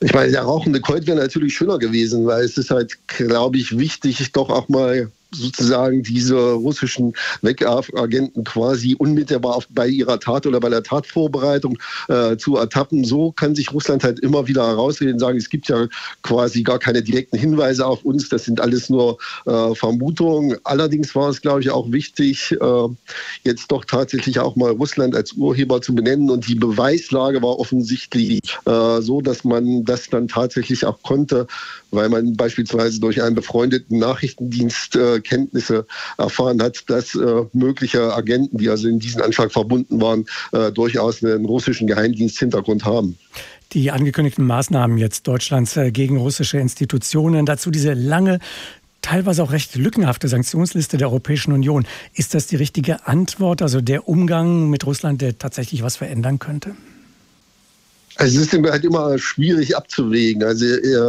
Ich meine, der rauchende Colt wäre natürlich schöner gewesen, weil es ist halt, glaube ich, wichtig, doch auch mal sozusagen diese russischen Wegagenten quasi unmittelbar bei ihrer Tat oder bei der Tatvorbereitung zu ertappen. So kann sich Russland halt immer wieder herausreden und sagen, es gibt ja quasi gar keine direkten Hinweise auf uns, das sind alles nur Vermutungen. Allerdings war es, glaube ich, auch wichtig, jetzt doch tatsächlich auch mal Russland als Urheber zu benennen, und die Beweislage war offensichtlich so, dass man das dann tatsächlich auch konnte, weil man beispielsweise durch einen befreundeten Nachrichtendienst Kenntnisse erfahren hat, dass mögliche Agenten, die also in diesen Anschlag verbunden waren, durchaus einen russischen Geheimdiensthintergrund haben. Die angekündigten Maßnahmen jetzt Deutschlands gegen russische Institutionen, dazu diese lange, teilweise auch recht lückenhafte Sanktionsliste der Europäischen Union. Ist das die richtige Antwort, also der Umgang mit Russland, der tatsächlich was verändern könnte? Also es ist halt immer schwierig abzuwägen. Also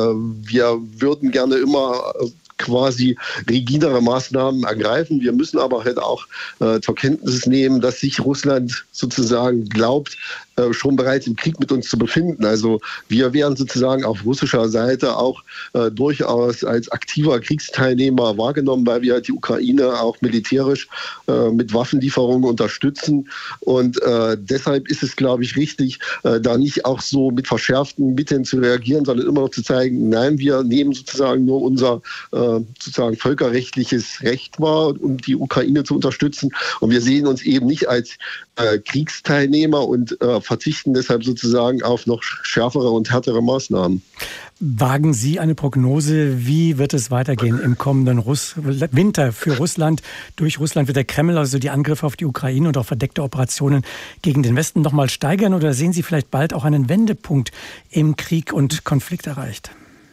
wir würden gerne immer quasi rigidere Maßnahmen ergreifen. Wir müssen aber halt auch zur Kenntnis nehmen, dass sich Russland sozusagen glaubt, schon bereits im Krieg mit uns zu befinden. Also wir wären sozusagen auf russischer Seite auch durchaus als aktiver Kriegsteilnehmer wahrgenommen, weil wir halt die Ukraine auch militärisch mit Waffenlieferungen unterstützen. Und deshalb ist es, glaube ich, richtig, da nicht auch so mit verschärften Mitteln zu reagieren, sondern immer noch zu zeigen, nein, wir nehmen sozusagen nur unser sozusagen völkerrechtliches Recht wahr, um die Ukraine zu unterstützen. Und wir sehen uns eben nicht als Kriegsteilnehmer und verzichten deshalb sozusagen auf noch schärfere und härtere Maßnahmen. Wagen Sie eine Prognose, wie wird es weitergehen im kommenden Winter für Russland? Durch Russland wird der Kreml also die Angriffe auf die Ukraine und auch verdeckte Operationen gegen den Westen noch mal steigern, oder sehen Sie vielleicht bald auch einen Wendepunkt im Krieg und Konflikt erreicht?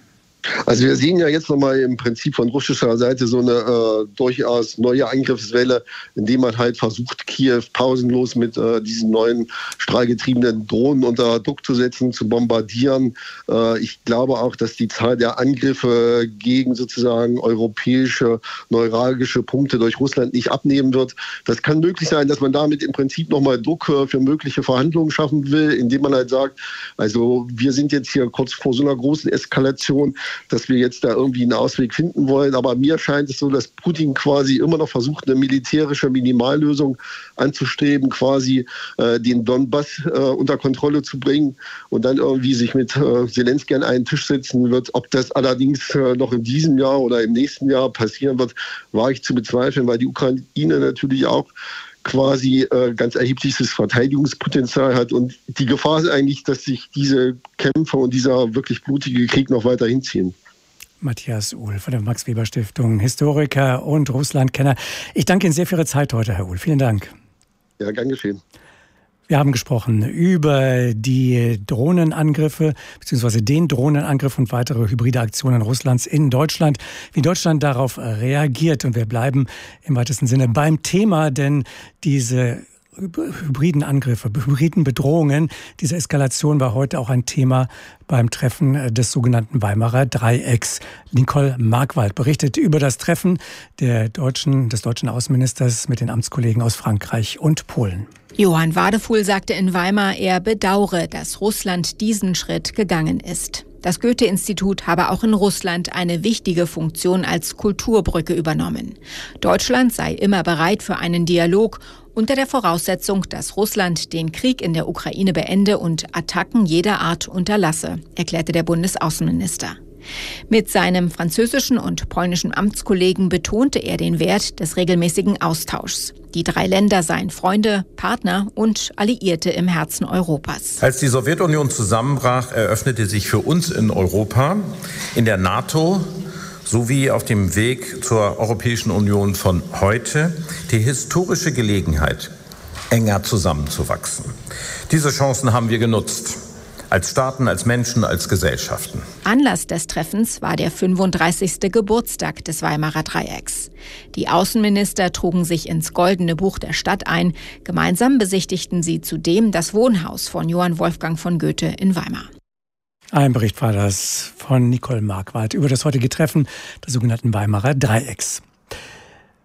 Also wir sehen ja jetzt nochmal im Prinzip von russischer Seite so eine durchaus neue Angriffswelle, indem man halt versucht, Kiew pausenlos mit diesen neuen strahlgetriebenen Drohnen unter Druck zu setzen, zu bombardieren. Ich glaube auch, dass die Zahl der Angriffe gegen sozusagen europäische neuralgische Punkte durch Russland nicht abnehmen wird. Das kann möglich sein, dass man damit im Prinzip nochmal Druck für mögliche Verhandlungen schaffen will, indem man halt sagt, also wir sind jetzt hier kurz vor so einer großen Eskalation, dass wir jetzt da irgendwie einen Ausweg finden wollen. Aber mir scheint es so, dass Putin quasi immer noch versucht, eine militärische Minimallösung anzustreben, quasi den Donbass unter Kontrolle zu bringen und dann irgendwie sich mit Zelensky an einen Tisch setzen wird. Ob das allerdings noch in diesem Jahr oder im nächsten Jahr passieren wird, wage ich zu bezweifeln, weil die Ukraine natürlich auch quasi ganz erhebliches Verteidigungspotenzial hat. Und die Gefahr ist eigentlich, dass sich diese Kämpfe und dieser wirklich blutige Krieg noch weiter hinziehen. Matthias Uhl von der Max-Weber-Stiftung, Historiker und Russlandkenner. Ich danke Ihnen sehr für Ihre Zeit heute, Herr Uhl. Vielen Dank. Ja, gern geschehen. Wir haben gesprochen über die Drohnenangriffe bzw. den Drohnenangriff und weitere hybride Aktionen Russlands in Deutschland, wie Deutschland darauf reagiert. Und wir bleiben im weitesten Sinne beim Thema, denn diese hybriden Angriffe, hybriden Bedrohungen, diese Eskalation war heute auch ein Thema beim Treffen des sogenannten Weimarer Dreiecks. Nicole Markwald berichtet über das Treffen des deutschen Außenministers mit den Amtskollegen aus Frankreich und Polen. Johann Wadefuhl sagte in Weimar, er bedauere, dass Russland diesen Schritt gegangen ist. Das Goethe-Institut habe auch in Russland eine wichtige Funktion als Kulturbrücke übernommen. Deutschland sei immer bereit für einen Dialog unter der Voraussetzung, dass Russland den Krieg in der Ukraine beende und Attacken jeder Art unterlasse, erklärte der Bundesaußenminister. Mit seinem französischen und polnischen Amtskollegen betonte er den Wert des regelmäßigen Austauschs. Die drei Länder seien Freunde, Partner und Alliierte im Herzen Europas. Als die Sowjetunion zusammenbrach, eröffnete sich für uns in Europa, in der NATO sowie auf dem Weg zur Europäischen Union von heute die historische Gelegenheit, enger zusammenzuwachsen. Diese Chancen haben wir genutzt. Als Staaten, als Menschen, als Gesellschaften. Anlass des Treffens war der 35. Geburtstag des Weimarer Dreiecks. Die Außenminister trugen sich ins Goldene Buch der Stadt ein. Gemeinsam besichtigten sie zudem das Wohnhaus von Johann Wolfgang von Goethe in Weimar. Ein Bericht war das von Nicole Markwald über das heutige Treffen des sogenannten Weimarer Dreiecks.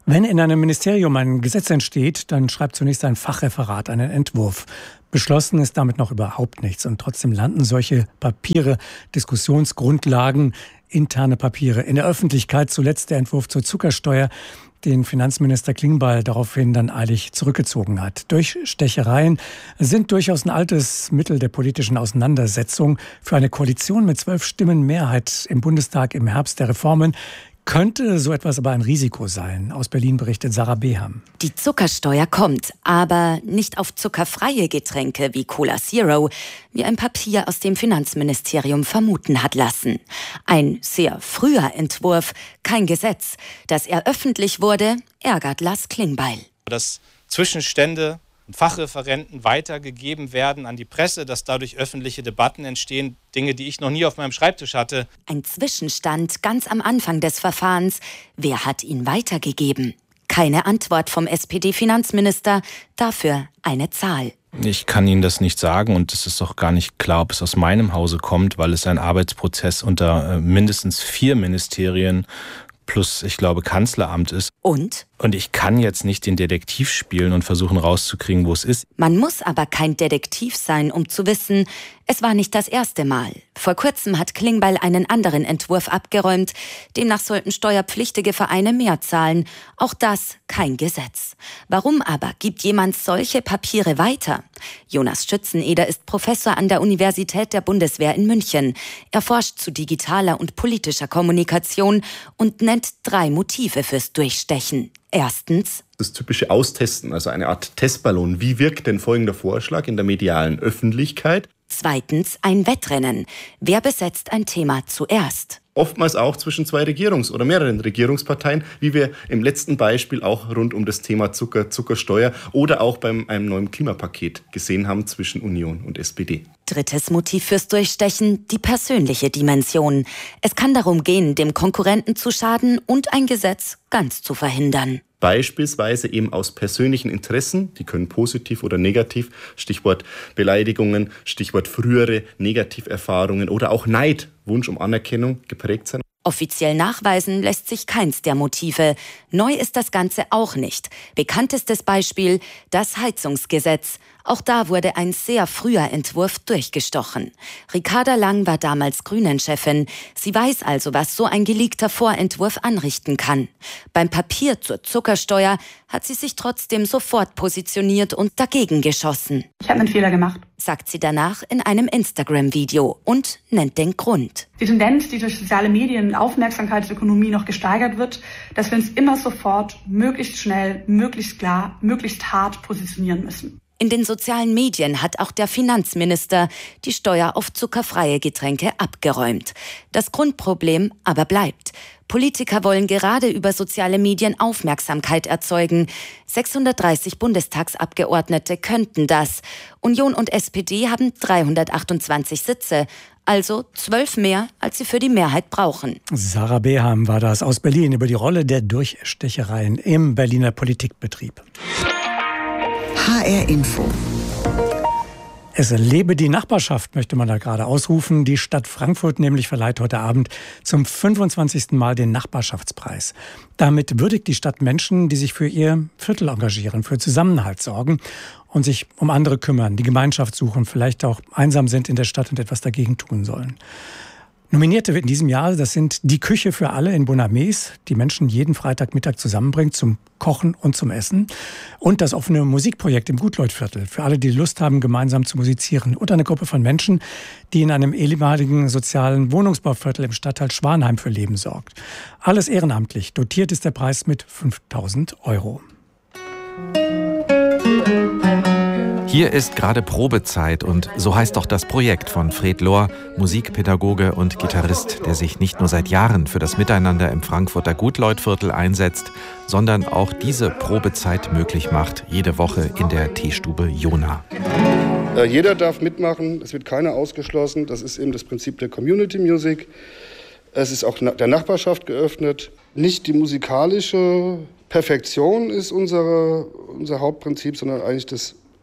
Wenn in einem Ministerium ein Gesetz entsteht, dann schreibt zunächst ein Fachreferat einen Entwurf. Beschlossen ist damit noch überhaupt nichts. Und trotzdem landen solche Papiere, Diskussionsgrundlagen, interne Papiere in der Öffentlichkeit. Zuletzt der Entwurf zur Zuckersteuer, den Finanzminister Klingbeil daraufhin dann eilig zurückgezogen hat. Durchstechereien sind durchaus ein altes Mittel der politischen Auseinandersetzung. Für eine Koalition mit 12 Stimmen Mehrheit im Bundestag im Herbst der Reformen könnte so etwas aber ein Risiko sein. Aus Berlin berichtet Sarah Beham. Die Zuckersteuer kommt, aber nicht auf zuckerfreie Getränke wie Cola Zero, wie ein Papier aus dem Finanzministerium vermuten hat lassen. Ein sehr früher Entwurf, kein Gesetz. Dass er öffentlich wurde, ärgert Lars Klingbeil. Dass Zwischenstände und Fachreferenten weitergegeben werden an die Presse, dass dadurch öffentliche Debatten entstehen, Dinge, die ich noch nie auf meinem Schreibtisch hatte. Ein Zwischenstand ganz am Anfang des Verfahrens. Wer hat ihn weitergegeben? Keine Antwort vom SPD-Finanzminister, dafür eine Zahl. Ich kann Ihnen das nicht sagen und es ist auch gar nicht klar, ob es aus meinem Hause kommt, weil es ein Arbeitsprozess unter mindestens 4 Ministerien plus, ich glaube, Kanzleramt ist. Und? Und ich kann jetzt nicht den Detektiv spielen und versuchen rauszukriegen, wo es ist. Man muss aber kein Detektiv sein, um zu wissen, es war nicht das erste Mal. Vor kurzem hat Klingbeil einen anderen Entwurf abgeräumt. Demnach sollten steuerpflichtige Vereine mehr zahlen. Auch das kein Gesetz. Warum aber gibt jemand solche Papiere weiter? Jonas Schützeneder ist Professor an der Universität der Bundeswehr in München. Er forscht zu digitaler und politischer Kommunikation und nennt 3 Motive fürs Durchstechen. Erstens: das typische Austesten, also eine Art Testballon. Wie wirkt denn folgender Vorschlag in der medialen Öffentlichkeit? Zweitens: ein Wettrennen. Wer besetzt ein Thema zuerst? Oftmals auch zwischen 2 oder mehreren Regierungsparteien, wie wir im letzten Beispiel auch rund um das Thema Zuckersteuer oder auch beim einem neuen Klimapaket gesehen haben zwischen Union und SPD. Drittes Motiv fürs Durchstechen: die persönliche Dimension. Es kann darum gehen, dem Konkurrenten zu schaden und ein Gesetz ganz zu verhindern. Beispielsweise eben aus persönlichen Interessen, die können positiv oder negativ, Stichwort Beleidigungen, Stichwort frühere Negativerfahrungen oder auch Neid, Wunsch um Anerkennung geprägt sein. Offiziell nachweisen lässt sich keins der Motive. Neu ist das Ganze auch nicht. Bekanntestes Beispiel: das Heizungsgesetz. Auch da wurde ein sehr früher Entwurf durchgestochen. Ricarda Lang war damals Grünen-Chefin. Sie weiß also, was so ein geleakter Vorentwurf anrichten kann. Beim Papier zur Zuckersteuer hat sie sich trotzdem sofort positioniert und dagegen geschossen. Ich habe einen Fehler gemacht, sagt sie danach in einem Instagram-Video und nennt den Grund. Die Tendenz, die durch soziale Medien und Aufmerksamkeitsökonomie noch gesteigert wird, dass wir uns immer sofort, möglichst schnell, möglichst klar, möglichst hart positionieren müssen. In den sozialen Medien hat auch der Finanzminister die Steuer auf zuckerfreie Getränke abgeräumt. Das Grundproblem aber bleibt. Politiker wollen gerade über soziale Medien Aufmerksamkeit erzeugen. 630 Bundestagsabgeordnete könnten das. Union und SPD haben 328 Sitze, also 12 mehr, als sie für die Mehrheit brauchen. Sarah Beham war das aus Berlin über die Rolle der Durchstechereien im Berliner Politikbetrieb. HR Info. Es lebe die Nachbarschaft, möchte man da gerade ausrufen. Die Stadt Frankfurt nämlich verleiht heute Abend zum 25. Mal den Nachbarschaftspreis. Damit würdigt die Stadt Menschen, die sich für ihr Viertel engagieren, für Zusammenhalt sorgen und sich um andere kümmern, die Gemeinschaft suchen, vielleicht auch einsam sind in der Stadt und etwas dagegen tun sollen. Nominierte in diesem Jahr, das sind die Küche für alle in Bonames, die Menschen jeden Freitagmittag zusammenbringt zum Kochen und zum Essen. Und das offene Musikprojekt im Gutleut-Viertel für alle, die Lust haben, gemeinsam zu musizieren. Und eine Gruppe von Menschen, die in einem ehemaligen sozialen Wohnungsbauviertel im Stadtteil Schwanheim für Leben sorgt. Alles ehrenamtlich. Dotiert ist der Preis mit 5.000 €. Hier ist gerade Probezeit und so heißt auch das Projekt von Fred Lohr, Musikpädagoge und Gitarrist, der sich nicht nur seit Jahren für das Miteinander im Frankfurter Gutleut-Viertel einsetzt, sondern auch diese Probezeit möglich macht, jede Woche in der Teestube Jona. Jeder darf mitmachen, es wird keiner ausgeschlossen. Das ist eben das Prinzip der Community Music. Es ist auch der Nachbarschaft geöffnet. Nicht die musikalische Perfektion ist unser Hauptprinzip, sondern eigentlich das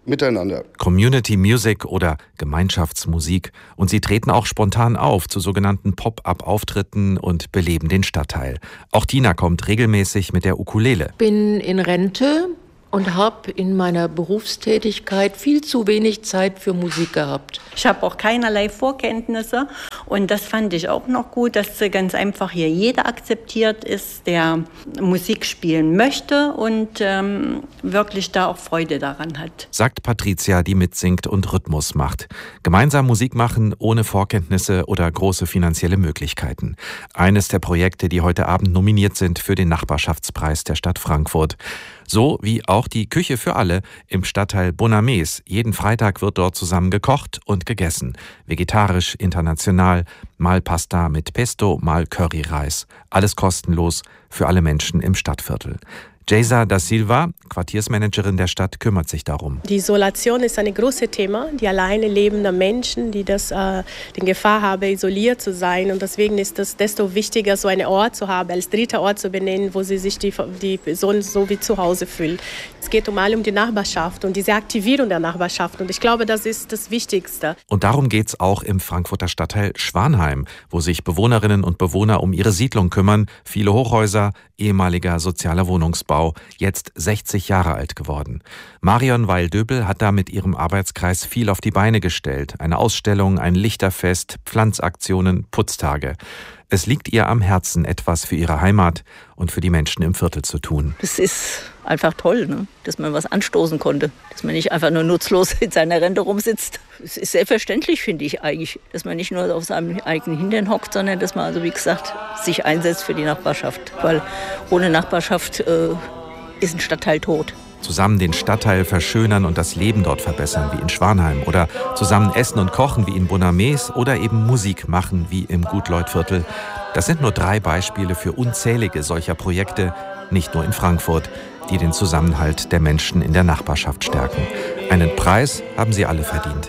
miteinander. Community Music oder Gemeinschaftsmusik. Und sie treten auch spontan auf zu sogenannten Pop-up-Auftritten und beleben den Stadtteil. Auch Tina kommt regelmäßig mit der Ukulele. Bin in Rente und habe in meiner Berufstätigkeit viel zu wenig Zeit für Musik gehabt. Ich habe auch keinerlei Vorkenntnisse und das fand ich auch noch gut, dass ganz einfach hier jeder akzeptiert ist, der Musik spielen möchte und wirklich da auch Freude daran hat. Sagt Patricia, die mitsingt und Rhythmus macht. Gemeinsam Musik machen ohne Vorkenntnisse oder große finanzielle Möglichkeiten. Eines der Projekte, die heute Abend nominiert sind für den Nachbarschaftspreis der Stadt Frankfurt. So wie auch die Küche für alle im Stadtteil Bonames. Jeden Freitag wird dort zusammen gekocht und gegessen. Vegetarisch, international, mal Pasta mit Pesto, mal Curryreis. Alles kostenlos für alle Menschen im Stadtviertel. Geisa da Silva, Quartiersmanagerin der Stadt, kümmert sich darum. Die Isolation ist ein großes Thema. Die alleine lebenden Menschen, die die Gefahr haben, isoliert zu sein. Und deswegen ist es desto wichtiger, so einen Ort zu haben, als dritter Ort zu benennen, wo sie sich die Person so wie zu Hause fühlt. Es geht um die Nachbarschaft und diese Aktivierung der Nachbarschaft. Und ich glaube, das ist das Wichtigste. Und darum geht es auch im Frankfurter Stadtteil Schwanheim, wo sich Bewohnerinnen und Bewohner um ihre Siedlung kümmern. Viele Hochhäuser, ehemaliger sozialer Wohnungsbau, jetzt 60 Jahre alt geworden. Marion Weil-Döbel hat da mit ihrem Arbeitskreis viel auf die Beine gestellt. Eine Ausstellung, ein Lichterfest, Pflanzaktionen, Putztage. Es liegt ihr am Herzen, etwas für ihre Heimat und für die Menschen im Viertel zu tun. Das ist einfach toll, ne? Dass man was anstoßen konnte. Dass man nicht einfach nur nutzlos in seiner Rente rumsitzt. Es ist selbstverständlich, finde ich eigentlich, dass man nicht nur auf seinem eigenen Hintern hockt, sondern dass man, also wie gesagt, sich einsetzt für die Nachbarschaft. Weil ohne Nachbarschaft ist ein Stadtteil tot. Zusammen den Stadtteil verschönern und das Leben dort verbessern, wie in Schwanheim. Oder zusammen essen und kochen, wie in Bonames. Oder eben Musik machen, wie im Gutleut-Viertel. Das sind nur 3 Beispiele für unzählige solcher Projekte, nicht nur in Frankfurt, die den Zusammenhalt der Menschen in der Nachbarschaft stärken. Einen Preis haben sie alle verdient.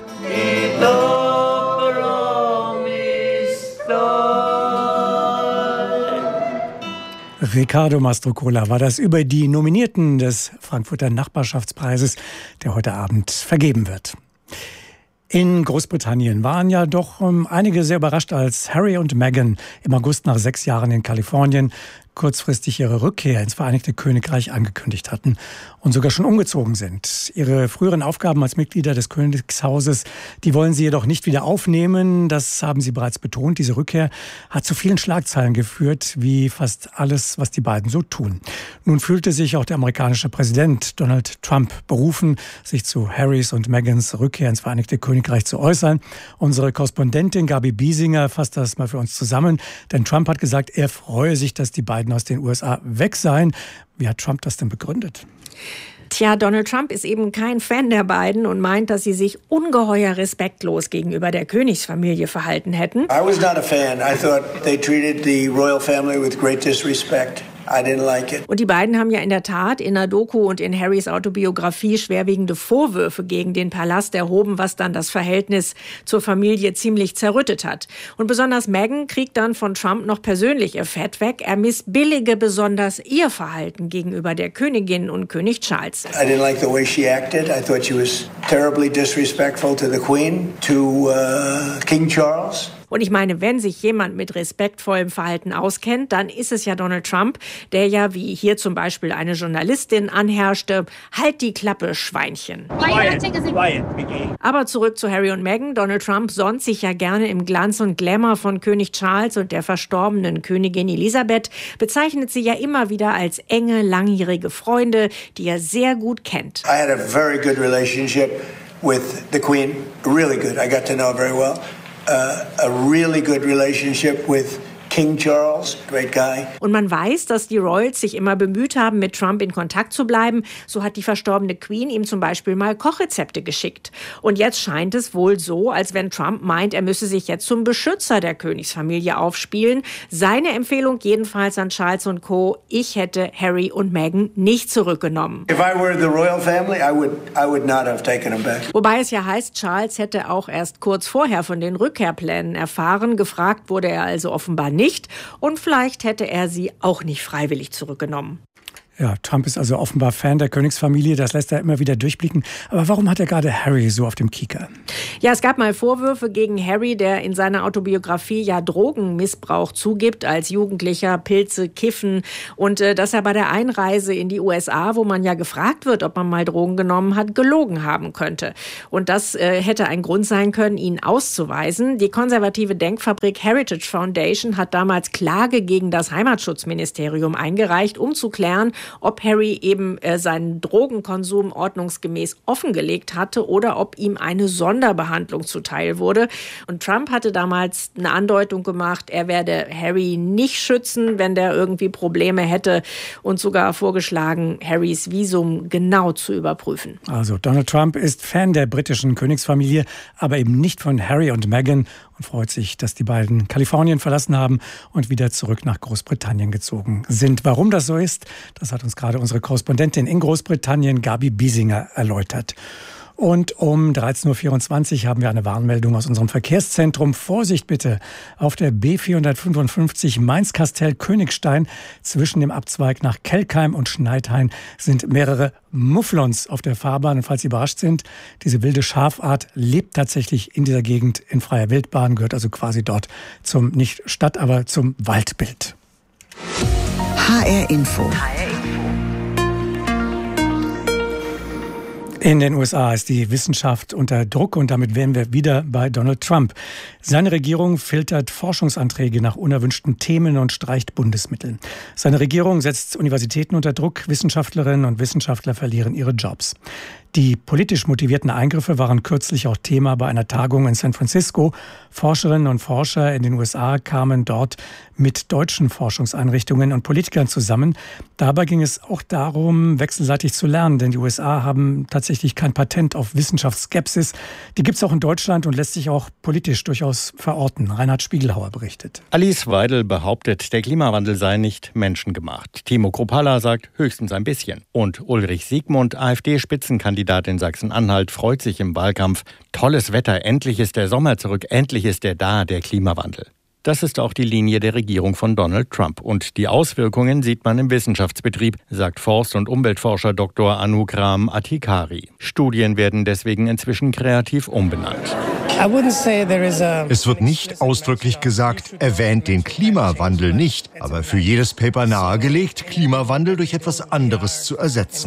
Riccardo Mastrocola war das über die Nominierten des Frankfurter Nachbarschaftspreises, der heute Abend vergeben wird. In Großbritannien waren ja doch einige sehr überrascht, als Harry und Meghan im August nach 6 Jahren in Kalifornien kurzfristig ihre Rückkehr ins Vereinigte Königreich angekündigt hatten und sogar schon umgezogen sind. Ihre früheren Aufgaben als Mitglieder des Königshauses, die wollen sie jedoch nicht wieder aufnehmen. Das haben sie bereits betont. Diese Rückkehr hat zu vielen Schlagzeilen geführt, wie fast alles, was die beiden so tun. Nun fühlte sich auch der amerikanische Präsident Donald Trump berufen, sich zu Harrys und Meghans Rückkehr ins Vereinigte Königreich zu äußern. Unsere Korrespondentin Gabi Biesinger fasst das mal für uns zusammen, denn Trump hat gesagt, er freue sich, dass die beiden aus den USA weg seien. Wie hat Trump das denn begründet? Tja, Donald Trump ist eben kein Fan der beiden und meint, dass sie sich ungeheuer respektlos gegenüber der Königsfamilie verhalten hätten. I was not a fan. I thought they treated the royal family with great disrespect. I didn't like it. Und die beiden haben ja in der Tat in der Doku und in Harrys Autobiografie schwerwiegende Vorwürfe gegen den Palast erhoben, was dann das Verhältnis zur Familie ziemlich zerrüttet hat. Und besonders Meghan kriegt dann von Trump noch persönlich ihr Fett weg. Er missbillige besonders ihr Verhalten gegenüber der Königin und König Charles. I didn't like the way she acted. I thought she was terribly disrespectful to the Queen, to King Charles. Und ich meine, wenn sich jemand mit respektvollem Verhalten auskennt, dann ist es ja Donald Trump, der ja, wie hier zum Beispiel eine Journalistin anherrschte, halt die Klappe, Schweinchen. Aber zurück zu Harry und Meghan. Donald Trump sonnt sich ja gerne im Glanz und Glamour von König Charles und der verstorbenen Königin Elisabeth, bezeichnet sie ja immer wieder als enge, langjährige Freunde, die er sehr gut kennt. I had a very good relationship with the Queen, really good. I got to know her very well. A really good relationship with King Charles, great guy. Und man weiß, dass die Royals sich immer bemüht haben, mit Trump in Kontakt zu bleiben. So hat die verstorbene Queen ihm zum Beispiel mal Kochrezepte geschickt. Und jetzt scheint es wohl so, als wenn Trump meint, er müsse sich jetzt zum Beschützer der Königsfamilie aufspielen. Seine Empfehlung jedenfalls an Charles und Co., ich hätte Harry und Meghan nicht zurückgenommen. If I were the royal family, I would not have taken them back. Wobei es ja heißt, Charles hätte auch erst kurz vorher von den Rückkehrplänen erfahren. Gefragt wurde er also offenbar nicht. Und vielleicht hätte er sie auch nicht freiwillig zurückgenommen. Ja, Trump ist also offenbar Fan der Königsfamilie, das lässt er immer wieder durchblicken. Aber warum hat er gerade Harry so auf dem Kieker? Ja, es gab mal Vorwürfe gegen Harry, der in seiner Autobiografie ja Drogenmissbrauch zugibt als Jugendlicher, Pilze, Kiffen und dass er bei der Einreise in die USA, wo man ja gefragt wird, ob man mal Drogen genommen hat, gelogen haben könnte. Und das hätte ein Grund sein können, ihn auszuweisen. Die konservative Denkfabrik Heritage Foundation hat damals Klage gegen das Heimatschutzministerium eingereicht, um zu klären, ob Harry eben seinen Drogenkonsum ordnungsgemäß offengelegt hatte oder ob ihm eine Sonderbehandlung zuteil wurde. Und Trump hatte damals eine Andeutung gemacht, er werde Harry nicht schützen, wenn der irgendwie Probleme hätte und sogar vorgeschlagen, Harrys Visum genau zu überprüfen. Also Donald Trump ist Fan der britischen Königsfamilie, aber eben nicht von Harry und Meghan und freut sich, dass die beiden Kalifornien verlassen haben und wieder zurück nach Großbritannien gezogen sind. Warum das so ist, das hat uns gerade unsere Korrespondentin in Großbritannien, Gabi Biesinger, erläutert. Und um 13.24 Uhr haben wir eine Warnmeldung aus unserem Verkehrszentrum. Vorsicht bitte! Auf der B455 Mainz-Kastell-Königstein zwischen dem Abzweig nach Kelkheim und Schneidhain sind mehrere Mufflons auf der Fahrbahn. Und falls Sie überrascht sind, diese wilde Schafart lebt tatsächlich in dieser Gegend in freier Wildbahn, gehört also quasi dort zum, nicht Stadt, aber zum Waldbild. HR Info. In den USA ist die Wissenschaft unter Druck und damit wären wir wieder bei Donald Trump. Seine Regierung filtert Forschungsanträge nach unerwünschten Themen und streicht Bundesmittel. Seine Regierung setzt Universitäten unter Druck, Wissenschaftlerinnen und Wissenschaftler verlieren ihre Jobs. Die politisch motivierten Eingriffe waren kürzlich auch Thema bei einer Tagung in San Francisco. Forscherinnen und Forscher in den USA kamen dort mit deutschen Forschungseinrichtungen und Politikern zusammen. Dabei ging es auch darum, wechselseitig zu lernen, denn die USA haben tatsächlich kein Patent auf Wissenschaftsskepsis. Die gibt es auch in Deutschland und lässt sich auch politisch durchaus verorten. Reinhard Spiegelhauer berichtet. Alice Weidel behauptet, der Klimawandel sei nicht menschengemacht. Timo Kruppalla sagt, höchstens ein bisschen. Und Ulrich Siegmund, AfD-Spitzenkandidat in Sachsen-Anhalt, freut sich im Wahlkampf. Tolles Wetter, endlich ist der Sommer zurück, endlich ist er da, der Klimawandel. Das ist auch die Linie der Regierung von Donald Trump. Und die Auswirkungen sieht man im Wissenschaftsbetrieb, sagt Forst- und Umweltforscher Dr. Anukram Atikari. Studien werden deswegen inzwischen kreativ umbenannt. Es wird nicht ausdrücklich gesagt, erwähnt den Klimawandel nicht, aber für jedes Paper nahegelegt, Klimawandel durch etwas anderes zu ersetzen.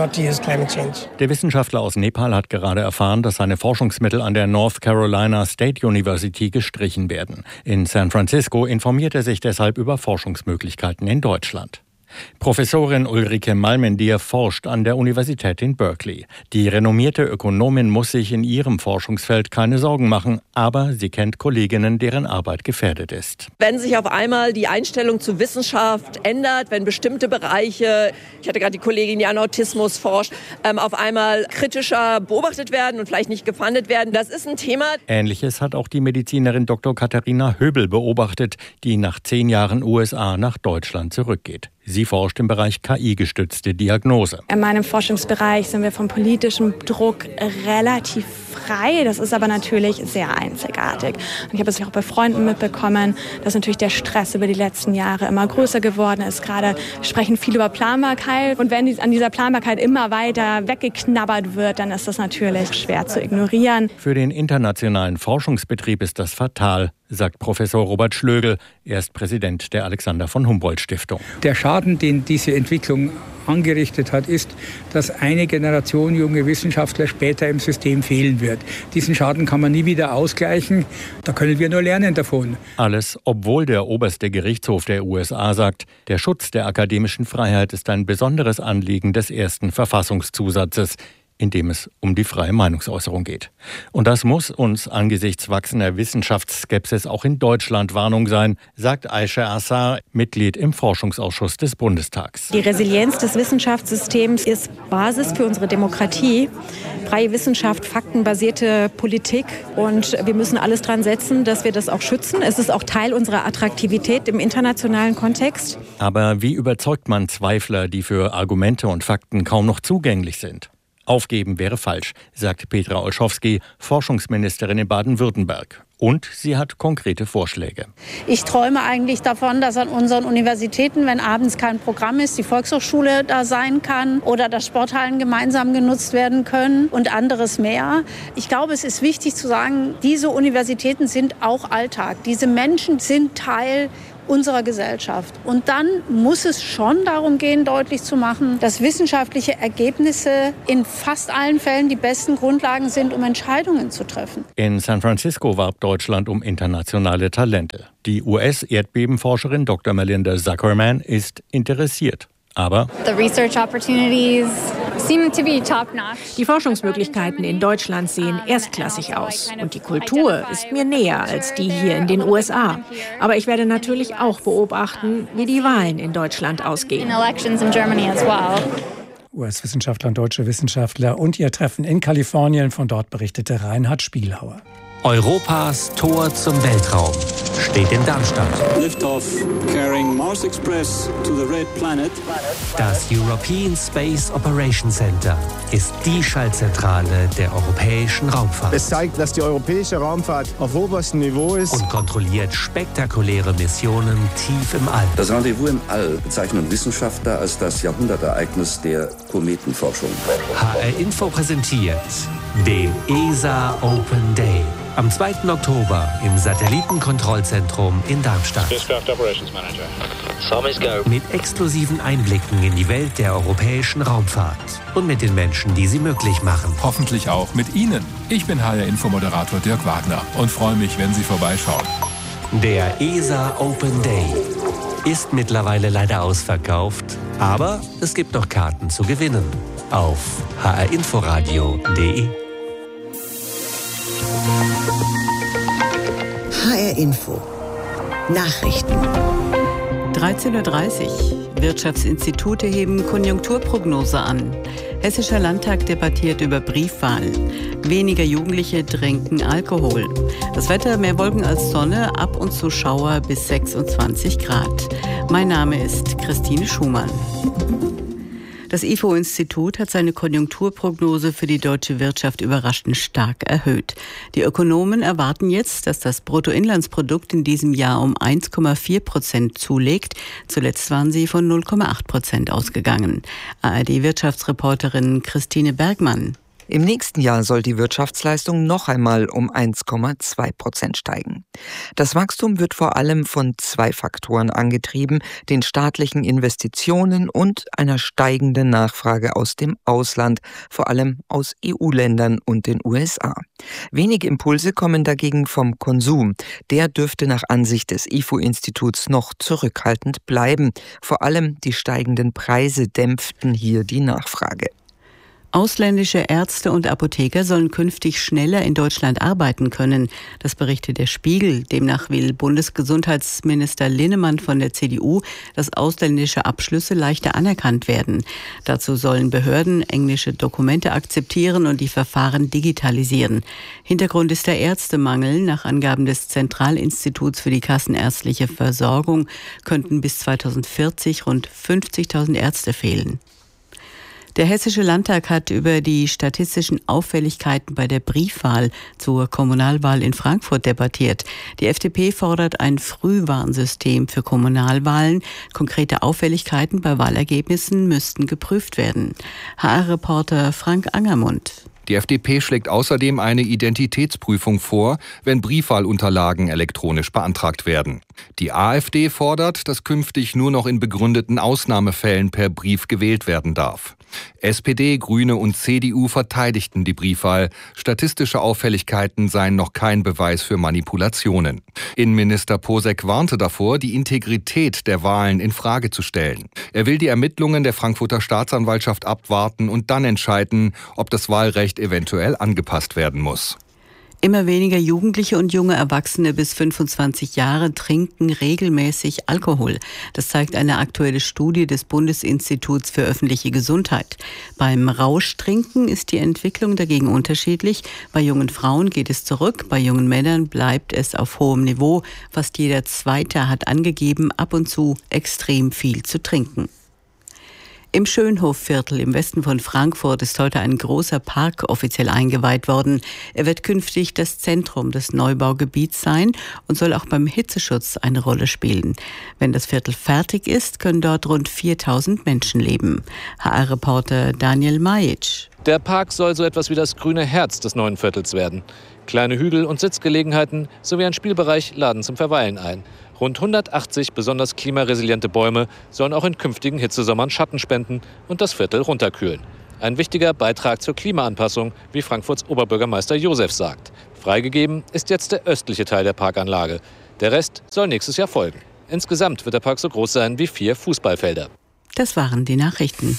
Der Wissenschaftler aus Nepal hat gerade erfahren, dass seine Forschungsmittel an der North Carolina State University gestrichen werden. In San Francisco informiert er sich deshalb über Forschungsmöglichkeiten in Deutschland. Professorin Ulrike Malmendier forscht an der Universität in Berkeley. Die renommierte Ökonomin muss sich in ihrem Forschungsfeld keine Sorgen machen, aber sie kennt Kolleginnen, deren Arbeit gefährdet ist. Wenn sich auf einmal die Einstellung zu Wissenschaft ändert, wenn bestimmte Bereiche, ich hatte gerade die Kollegin, die an Autismus forscht, auf einmal kritischer beobachtet werden und vielleicht nicht gefundet werden, das ist ein Thema. Ähnliches hat auch die Medizinerin Dr. Katharina Höbel beobachtet, die nach 10 Jahren USA nach Deutschland zurückgeht. Sie forscht im Bereich KI-gestützte Diagnose. In meinem Forschungsbereich sind wir vom politischen Druck relativ frei. Das ist aber natürlich sehr einzigartig. Und ich habe es auch bei Freunden mitbekommen, dass natürlich der Stress über die letzten Jahre immer größer geworden ist. Gerade sprechen viele über Planbarkeit. Und wenn an dieser Planbarkeit immer weiter weggeknabbert wird, dann ist das natürlich schwer zu ignorieren. Für den internationalen Forschungsbetrieb ist das fatal, sagt Professor Robert Schlögel. Er ist Präsident der Alexander von Humboldt Stiftung. Der Schaden, den diese Entwicklung angerichtet hat, ist, dass eine Generation junge Wissenschaftler später im System fehlen wird. Diesen Schaden kann man nie wieder ausgleichen. Da können wir nur lernen davon. Alles, obwohl der oberste Gerichtshof der USA sagt, der Schutz der akademischen Freiheit ist ein besonderes Anliegen des ersten Verfassungszusatzes, in dem es um die freie Meinungsäußerung geht. Und das muss uns angesichts wachsender Wissenschaftsskepsis auch in Deutschland Warnung sein, sagt Aisha Assar, Mitglied im Forschungsausschuss des Bundestags. Die Resilienz des Wissenschaftssystems ist Basis für unsere Demokratie. Freie Wissenschaft, faktenbasierte Politik. Und wir müssen alles dran setzen, dass wir das auch schützen. Es ist auch Teil unserer Attraktivität im internationalen Kontext. Aber wie überzeugt man Zweifler, die für Argumente und Fakten kaum noch zugänglich sind? Aufgeben wäre falsch, sagt Petra Olschowski, Forschungsministerin in Baden-Württemberg. Und sie hat konkrete Vorschläge. Ich träume eigentlich davon, dass an unseren Universitäten, wenn abends kein Programm ist, die Volkshochschule da sein kann oder dass Sporthallen gemeinsam genutzt werden können und anderes mehr. Ich glaube, es ist wichtig zu sagen, diese Universitäten sind auch Alltag. Diese Menschen sind Teil unserer Gesellschaft. Und dann muss es schon darum gehen, deutlich zu machen, dass wissenschaftliche Ergebnisse in fast allen Fällen die besten Grundlagen sind, um Entscheidungen zu treffen. In San Francisco warb Deutschland um internationale Talente. Die US-Erdbebenforscherin Dr. Melinda Zuckerman ist interessiert. Aber die Forschungsmöglichkeiten in Deutschland sehen erstklassig aus. Und die Kultur ist mir näher als die hier in den USA. Aber ich werde natürlich auch beobachten, wie die Wahlen in Deutschland ausgehen. US-Wissenschaftler und deutsche Wissenschaftler und ihr Treffen in Kalifornien. Von dort berichtete Reinhard Spielhauer. Europas Tor zum Weltraum steht in Darmstadt. Liftoff carrying Mars Express to the Red Planet. Das European Space Operations Center ist die Schaltzentrale der europäischen Raumfahrt. Es zeigt, dass die europäische Raumfahrt auf oberstem Niveau ist und kontrolliert spektakuläre Missionen tief im All. Das Rendezvous im All bezeichnen Wissenschaftler als das Jahrhundertereignis der Kometenforschung. HR Info präsentiert den ESA Open Day. Am 2. Oktober im Satellitenkontrollzentrum in Darmstadt. Mit exklusiven Einblicken in die Welt der europäischen Raumfahrt und mit den Menschen, die sie möglich machen. Hoffentlich auch mit Ihnen. Ich bin HR-Info-Moderator Dirk Wagner und freue mich, wenn Sie vorbeischauen. Der ESA Open Day ist mittlerweile leider ausverkauft, aber es gibt noch Karten zu gewinnen auf hrinforadio.de. HR Info. Nachrichten. 13:30 Uhr. Wirtschaftsinstitute heben Konjunkturprognose an. Hessischer Landtag debattiert über Briefwahl. Weniger Jugendliche trinken Alkohol. Das Wetter: mehr Wolken als Sonne, ab und zu Schauer bis 26 Grad. Mein Name ist Christine Schumann. Das IFO-Institut hat seine Konjunkturprognose für die deutsche Wirtschaft überraschend stark erhöht. Die Ökonomen erwarten jetzt, dass das Bruttoinlandsprodukt in diesem Jahr um 1,4% zulegt. Zuletzt waren sie von 0,8% ausgegangen. ARD-Wirtschaftsreporterin Christine Bergmann. Im nächsten Jahr soll die Wirtschaftsleistung noch einmal um 1,2% steigen. Das Wachstum wird vor allem von 2 Faktoren angetrieben: den staatlichen Investitionen und einer steigenden Nachfrage aus dem Ausland, vor allem aus EU-Ländern und den USA. Wenige Impulse kommen dagegen vom Konsum. Der dürfte nach Ansicht des IFO-Instituts noch zurückhaltend bleiben. Vor allem die steigenden Preise dämpften hier die Nachfrage. Ausländische Ärzte und Apotheker sollen künftig schneller in Deutschland arbeiten können. Das berichtet der Spiegel. Demnach will Bundesgesundheitsminister Linnemann von der CDU, dass ausländische Abschlüsse leichter anerkannt werden. Dazu sollen Behörden englische Dokumente akzeptieren und die Verfahren digitalisieren. Hintergrund ist der Ärztemangel. Nach Angaben des Zentralinstituts für die kassenärztliche Versorgung könnten bis 2040 rund 50.000 Ärzte fehlen. Der Hessische Landtag hat über die statistischen Auffälligkeiten bei der Briefwahl zur Kommunalwahl in Frankfurt debattiert. Die FDP fordert ein Frühwarnsystem für Kommunalwahlen. Konkrete Auffälligkeiten bei Wahlergebnissen müssten geprüft werden. HR-Reporter Frank Angermund. Die FDP schlägt außerdem eine Identitätsprüfung vor, wenn Briefwahlunterlagen elektronisch beantragt werden. Die AfD fordert, dass künftig nur noch in begründeten Ausnahmefällen per Brief gewählt werden darf. SPD, Grüne und CDU verteidigten die Briefwahl. Statistische Auffälligkeiten seien noch kein Beweis für Manipulationen. Innenminister Posek warnte davor, die Integrität der Wahlen in Frage zu stellen. Er will die Ermittlungen der Frankfurter Staatsanwaltschaft abwarten und dann entscheiden, ob das Wahlrecht eventuell angepasst werden muss. Immer weniger Jugendliche und junge Erwachsene bis 25 Jahre trinken regelmäßig Alkohol. Das zeigt eine aktuelle Studie des Bundesinstituts für öffentliche Gesundheit. Beim Rauschtrinken ist die Entwicklung dagegen unterschiedlich. Bei jungen Frauen geht es zurück, bei jungen Männern bleibt es auf hohem Niveau. Fast jeder Zweite hat angegeben, ab und zu extrem viel zu trinken. Im Schönhofviertel im Westen von Frankfurt ist heute ein großer Park offiziell eingeweiht worden. Er wird künftig das Zentrum des Neubaugebiets sein und soll auch beim Hitzeschutz eine Rolle spielen. Wenn das Viertel fertig ist, können dort rund 4000 Menschen leben. HR-Reporter Daniel Majic. Der Park soll so etwas wie das grüne Herz des neuen Viertels werden. Kleine Hügel und Sitzgelegenheiten sowie ein Spielbereich laden zum Verweilen ein. Rund 180 besonders klimaresiliente Bäume sollen auch in künftigen Hitzesommern Schatten spenden und das Viertel runterkühlen. Ein wichtiger Beitrag zur Klimaanpassung, wie Frankfurts Oberbürgermeister Josef sagt. Freigegeben ist jetzt der östliche Teil der Parkanlage. Der Rest soll nächstes Jahr folgen. Insgesamt wird der Park so groß sein wie 4 Fußballfelder. Das waren die Nachrichten.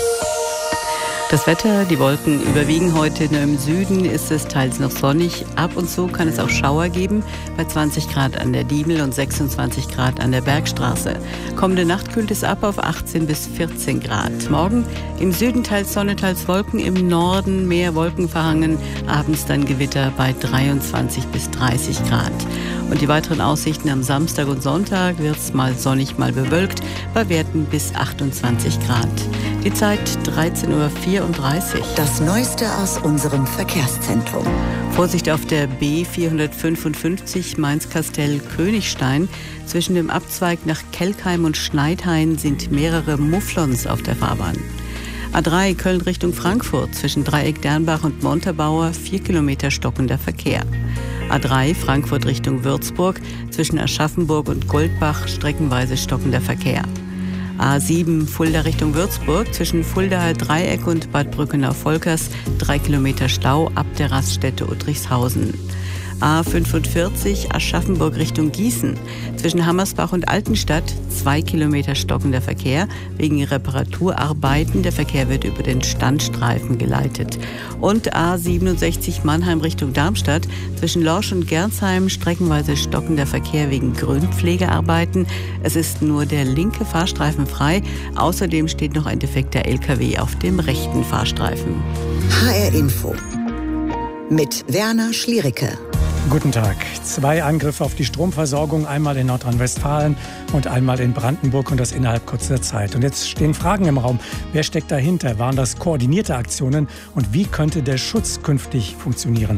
Das Wetter, die Wolken überwiegen heute. Nur im Süden ist es teils noch sonnig. Ab und zu kann es auch Schauer geben, bei 20 Grad an der Diemel und 26 Grad an der Bergstraße. Kommende Nacht kühlt es ab auf 18 bis 14 Grad. Morgen im Süden teils Sonne, teils Wolken, im Norden mehr Wolken verhangen. Abends dann Gewitter bei 23 bis 30 Grad. Und die weiteren Aussichten am Samstag und Sonntag wird es mal sonnig, mal bewölkt, bei Werten bis 28 Grad. Die Zeit 13:34 Uhr. Das Neueste aus unserem Verkehrszentrum. Vorsicht auf der B455 Mainz-Kastell-Königstein. Zwischen dem Abzweig nach Kelkheim und Schneidhain sind mehrere Mufflons auf der Fahrbahn. A3 Köln Richtung Frankfurt. Zwischen Dreieck Dernbach und Montabaur 4 Kilometer stockender Verkehr. A3 Frankfurt Richtung Würzburg. Zwischen Aschaffenburg und Goldbach streckenweise stockender Verkehr. A7 Fulda Richtung Würzburg, zwischen Fuldaer Dreieck und Bad Brückenau-Volkers 3 Kilometer Stau ab der Raststätte Uttrichshausen. A45 Aschaffenburg Richtung Gießen, zwischen Hammersbach und Altenstadt 2 Kilometer stockender Verkehr. Wegen Reparaturarbeiten, der Verkehr wird über den Standstreifen geleitet. Und A67 Mannheim Richtung Darmstadt, zwischen Lorsch und Gernsheim streckenweise stockender Verkehr wegen Grünpflegearbeiten. Es ist nur der linke Fahrstreifen frei. Außerdem steht noch ein defekter LKW auf dem rechten Fahrstreifen. HR Info mit Werner Schliericke. Guten Tag. 2 Angriffe auf die Stromversorgung, einmal in Nordrhein-Westfalen und einmal in Brandenburg, und das innerhalb kurzer Zeit. Und jetzt stehen Fragen im Raum. Wer steckt dahinter? Waren das koordinierte Aktionen? Und wie könnte der Schutz künftig funktionieren?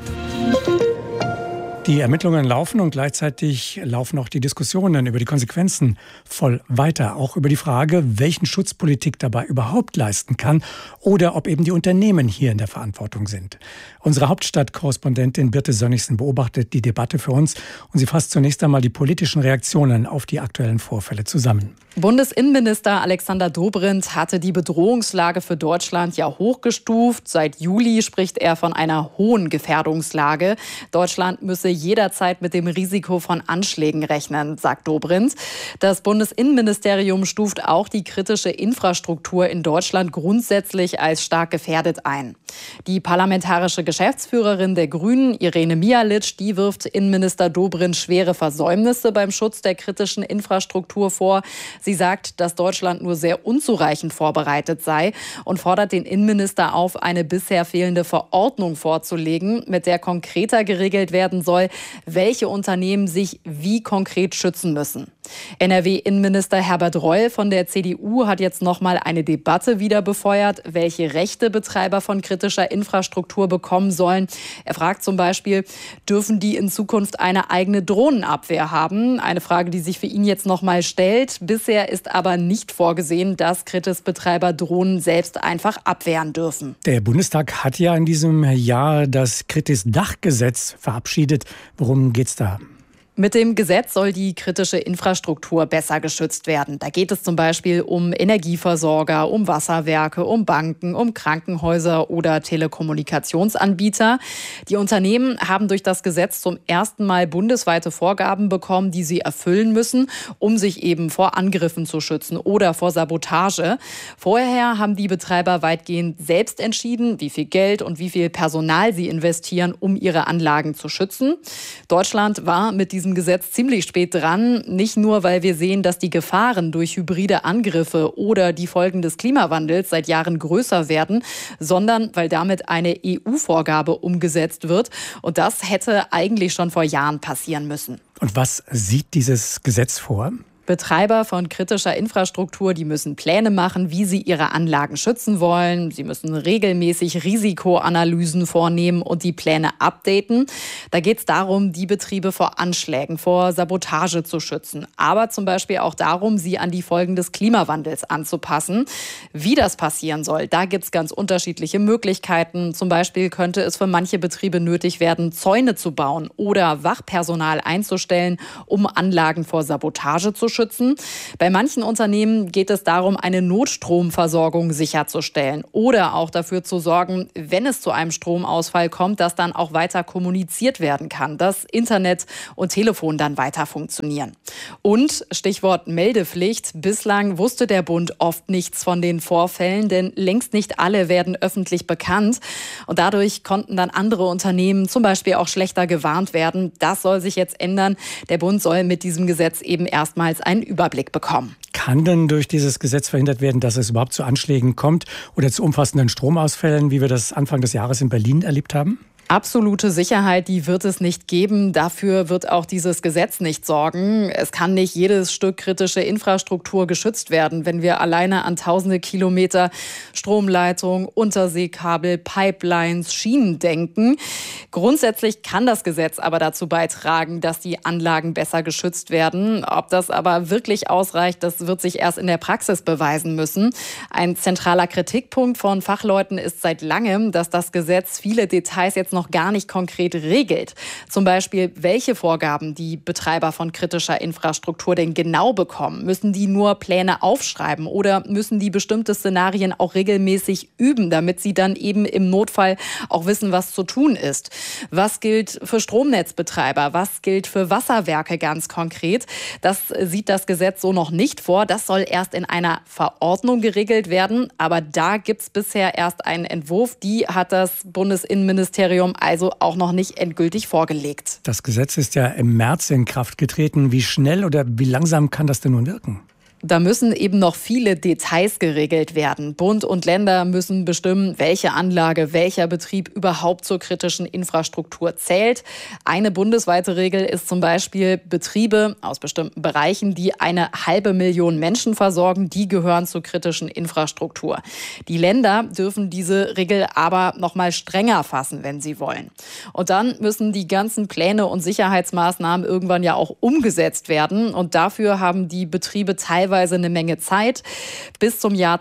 Die Ermittlungen laufen und gleichzeitig laufen auch die Diskussionen über die Konsequenzen voll weiter. Auch über die Frage, welchen Schutz Politik dabei überhaupt leisten kann oder ob eben die Unternehmen hier in der Verantwortung sind. Unsere Hauptstadtkorrespondentin Birte Sönnigsen beobachtet die Debatte für uns und sie fasst zunächst einmal die politischen Reaktionen auf die aktuellen Vorfälle zusammen. Bundesinnenminister Alexander Dobrindt hatte die Bedrohungslage für Deutschland ja hochgestuft. Seit Juli spricht er von einer hohen Gefährdungslage. Deutschland müsse jederzeit mit dem Risiko von Anschlägen rechnen, sagt Dobrindt. Das Bundesinnenministerium stuft auch die kritische Infrastruktur in Deutschland grundsätzlich als stark gefährdet ein. Die parlamentarische Geschäftsführerin der Grünen, Irene Mialic, die wirft Innenminister Dobrindt schwere Versäumnisse beim Schutz der kritischen Infrastruktur vor. Sie sagt, dass Deutschland nur sehr unzureichend vorbereitet sei und fordert den Innenminister auf, eine bisher fehlende Verordnung vorzulegen, mit der konkreter geregelt werden soll, welche Unternehmen sich wie konkret schützen müssen. NRW-Innenminister Herbert Reul von der CDU hat jetzt nochmal eine Debatte wieder befeuert, welche Rechte Betreiber von kritischer Infrastruktur bekommen sollen. Er fragt zum Beispiel, dürfen die in Zukunft eine eigene Drohnenabwehr haben? Eine Frage, die sich für ihn jetzt nochmal stellt. Bisher ist aber nicht vorgesehen, dass Kritis-Betreiber Drohnen selbst einfach abwehren dürfen. Der Bundestag hat ja in diesem Jahr das Kritis-Dachgesetz verabschiedet. Worum geht's da? Mit dem Gesetz soll die kritische Infrastruktur besser geschützt werden. Da geht es zum Beispiel um Energieversorger, um Wasserwerke, um Banken, um Krankenhäuser oder Telekommunikationsanbieter. Die Unternehmen haben durch das Gesetz zum ersten Mal bundesweite Vorgaben bekommen, die sie erfüllen müssen, um sich eben vor Angriffen zu schützen oder vor Sabotage. Vorher haben die Betreiber weitgehend selbst entschieden, wie viel Geld und wie viel Personal sie investieren, um ihre Anlagen zu schützen. Deutschland war mit diesem Gesetz ziemlich spät dran. Nicht nur, weil wir sehen, dass die Gefahren durch hybride Angriffe oder die Folgen des Klimawandels seit Jahren größer werden, sondern weil damit eine EU-Vorgabe umgesetzt wird. Und das hätte eigentlich schon vor Jahren passieren müssen. Und was sieht dieses Gesetz vor? Betreiber von kritischer Infrastruktur, die müssen Pläne machen, wie sie ihre Anlagen schützen wollen. Sie müssen regelmäßig Risikoanalysen vornehmen und die Pläne updaten. Da geht es darum, die Betriebe vor Anschlägen, vor Sabotage zu schützen. Aber zum Beispiel auch darum, sie an die Folgen des Klimawandels anzupassen. Wie das passieren soll, da gibt es ganz unterschiedliche Möglichkeiten. Zum Beispiel könnte es für manche Betriebe nötig werden, Zäune zu bauen oder Wachpersonal einzustellen, um Anlagen vor Sabotage zu schützen. Bei manchen Unternehmen geht es darum, eine Notstromversorgung sicherzustellen oder auch dafür zu sorgen, wenn es zu einem Stromausfall kommt, dass dann auch weiter kommuniziert werden kann, dass Internet und Telefon dann weiter funktionieren. Und Stichwort Meldepflicht. Bislang wusste der Bund oft nichts von den Vorfällen, denn längst nicht alle werden öffentlich bekannt. Und dadurch konnten dann andere Unternehmen zum Beispiel auch schlechter gewarnt werden. Das soll sich jetzt ändern. Der Bund soll mit diesem Gesetz eben erstmals einen Überblick bekommen. Kann denn durch dieses Gesetz verhindert werden, dass es überhaupt zu Anschlägen kommt oder zu umfassenden Stromausfällen, wie wir das Anfang des Jahres in Berlin erlebt haben? Absolute Sicherheit, die wird es nicht geben. Dafür wird auch dieses Gesetz nicht sorgen. Es kann nicht jedes Stück kritische Infrastruktur geschützt werden, wenn wir alleine an tausende Kilometer Stromleitung, Unterseekabel, Pipelines, Schienen denken. Grundsätzlich kann das Gesetz aber dazu beitragen, dass die Anlagen besser geschützt werden. Ob das aber wirklich ausreicht, das wird sich erst in der Praxis beweisen müssen. Ein zentraler Kritikpunkt von Fachleuten ist seit langem, dass das Gesetz viele Details jetzt noch gar nicht konkret regelt. Zum Beispiel, welche Vorgaben die Betreiber von kritischer Infrastruktur denn genau bekommen. Müssen die nur Pläne aufschreiben oder müssen die bestimmte Szenarien auch regelmäßig üben, damit sie dann eben im Notfall auch wissen, was zu tun ist? Was gilt für Stromnetzbetreiber? Was gilt für Wasserwerke ganz konkret? Das sieht das Gesetz so noch nicht vor. Das soll erst in einer Verordnung geregelt werden. Aber da gibt es bisher erst einen Entwurf. Die hat das Bundesinnenministerium also auch noch nicht endgültig vorgelegt. Das Gesetz ist ja im März in Kraft getreten. Wie schnell oder wie langsam kann das denn nun wirken? Da müssen eben noch viele Details geregelt werden. Bund und Länder müssen bestimmen, welche Anlage, welcher Betrieb überhaupt zur kritischen Infrastruktur zählt. Eine bundesweite Regel ist zum Beispiel Betriebe aus bestimmten Bereichen, die 500.000 Menschen versorgen, die gehören zur kritischen Infrastruktur. Die Länder dürfen diese Regel aber noch mal strenger fassen, wenn sie wollen. Und dann müssen die ganzen Pläne und Sicherheitsmaßnahmen irgendwann ja auch umgesetzt werden. Und dafür haben die Betriebe teilweise eine Menge Zeit, bis zum Jahr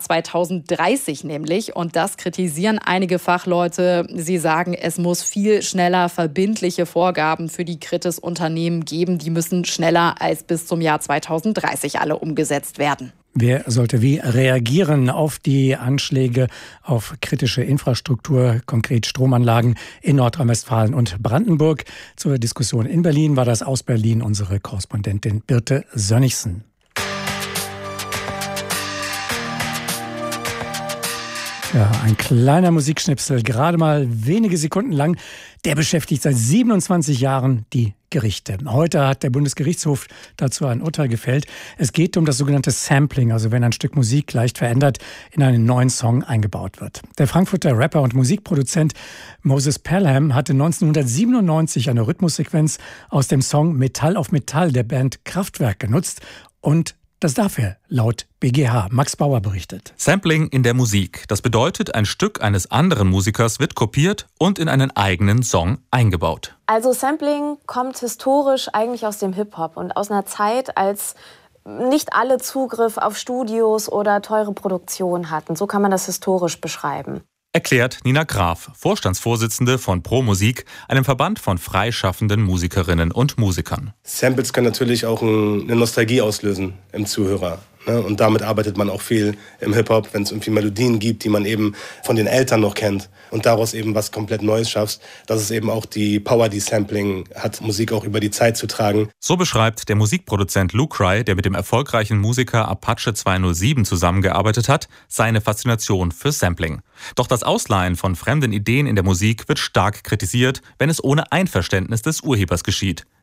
2030 nämlich. Und das kritisieren einige Fachleute. Sie sagen, es muss viel schneller verbindliche Vorgaben für die Kritis-Unternehmen geben. Die müssen schneller als bis zum Jahr 2030 alle umgesetzt werden. Wer sollte wie reagieren auf die Anschläge auf kritische Infrastruktur, konkret Stromanlagen in Nordrhein-Westfalen und Brandenburg? Zur Diskussion in Berlin war das aus Berlin unsere Korrespondentin Birte Sönnigsen. Ja, ein kleiner Musikschnipsel, gerade mal wenige Sekunden lang. Der beschäftigt seit 27 Jahren die Gerichte. Heute hat der Bundesgerichtshof dazu ein Urteil gefällt. Es geht um das sogenannte Sampling, also wenn ein Stück Musik leicht verändert in einen neuen Song eingebaut wird. Der Frankfurter Rapper und Musikproduzent Moses Pelham hatte 1997 eine Rhythmussequenz aus dem Song Metall auf Metall der Band Kraftwerk genutzt und das darf er, laut BGH. Max Bauer berichtet. Sampling in der Musik. Das bedeutet, ein Stück eines anderen Musikers wird kopiert und in einen eigenen Song eingebaut. Also Sampling kommt historisch eigentlich aus dem Hip-Hop und aus einer Zeit, als nicht alle Zugriff auf Studios oder teure Produktionen hatten. So kann man das historisch beschreiben. Erklärt Nina Graf, Vorstandsvorsitzende von Pro Musik, einem Verband von freischaffenden Musikerinnen und Musikern. Samples können natürlich auch eine Nostalgie auslösen im Zuhörer. Und damit arbeitet man auch viel im Hip-Hop, wenn es irgendwie Melodien gibt, die man eben von den Eltern noch kennt und daraus eben was komplett Neues schaffst. Das ist eben auch die Power, die Sampling hat, Musik auch über die Zeit zu tragen. So beschreibt der Musikproduzent Lucry, der mit dem erfolgreichen Musiker Apache 207 zusammengearbeitet hat, seine Faszination für Sampling. Doch das Ausleihen von fremden Ideen in der Musik wird stark kritisiert, wenn es ohne Einverständnis des Urhebers geschieht.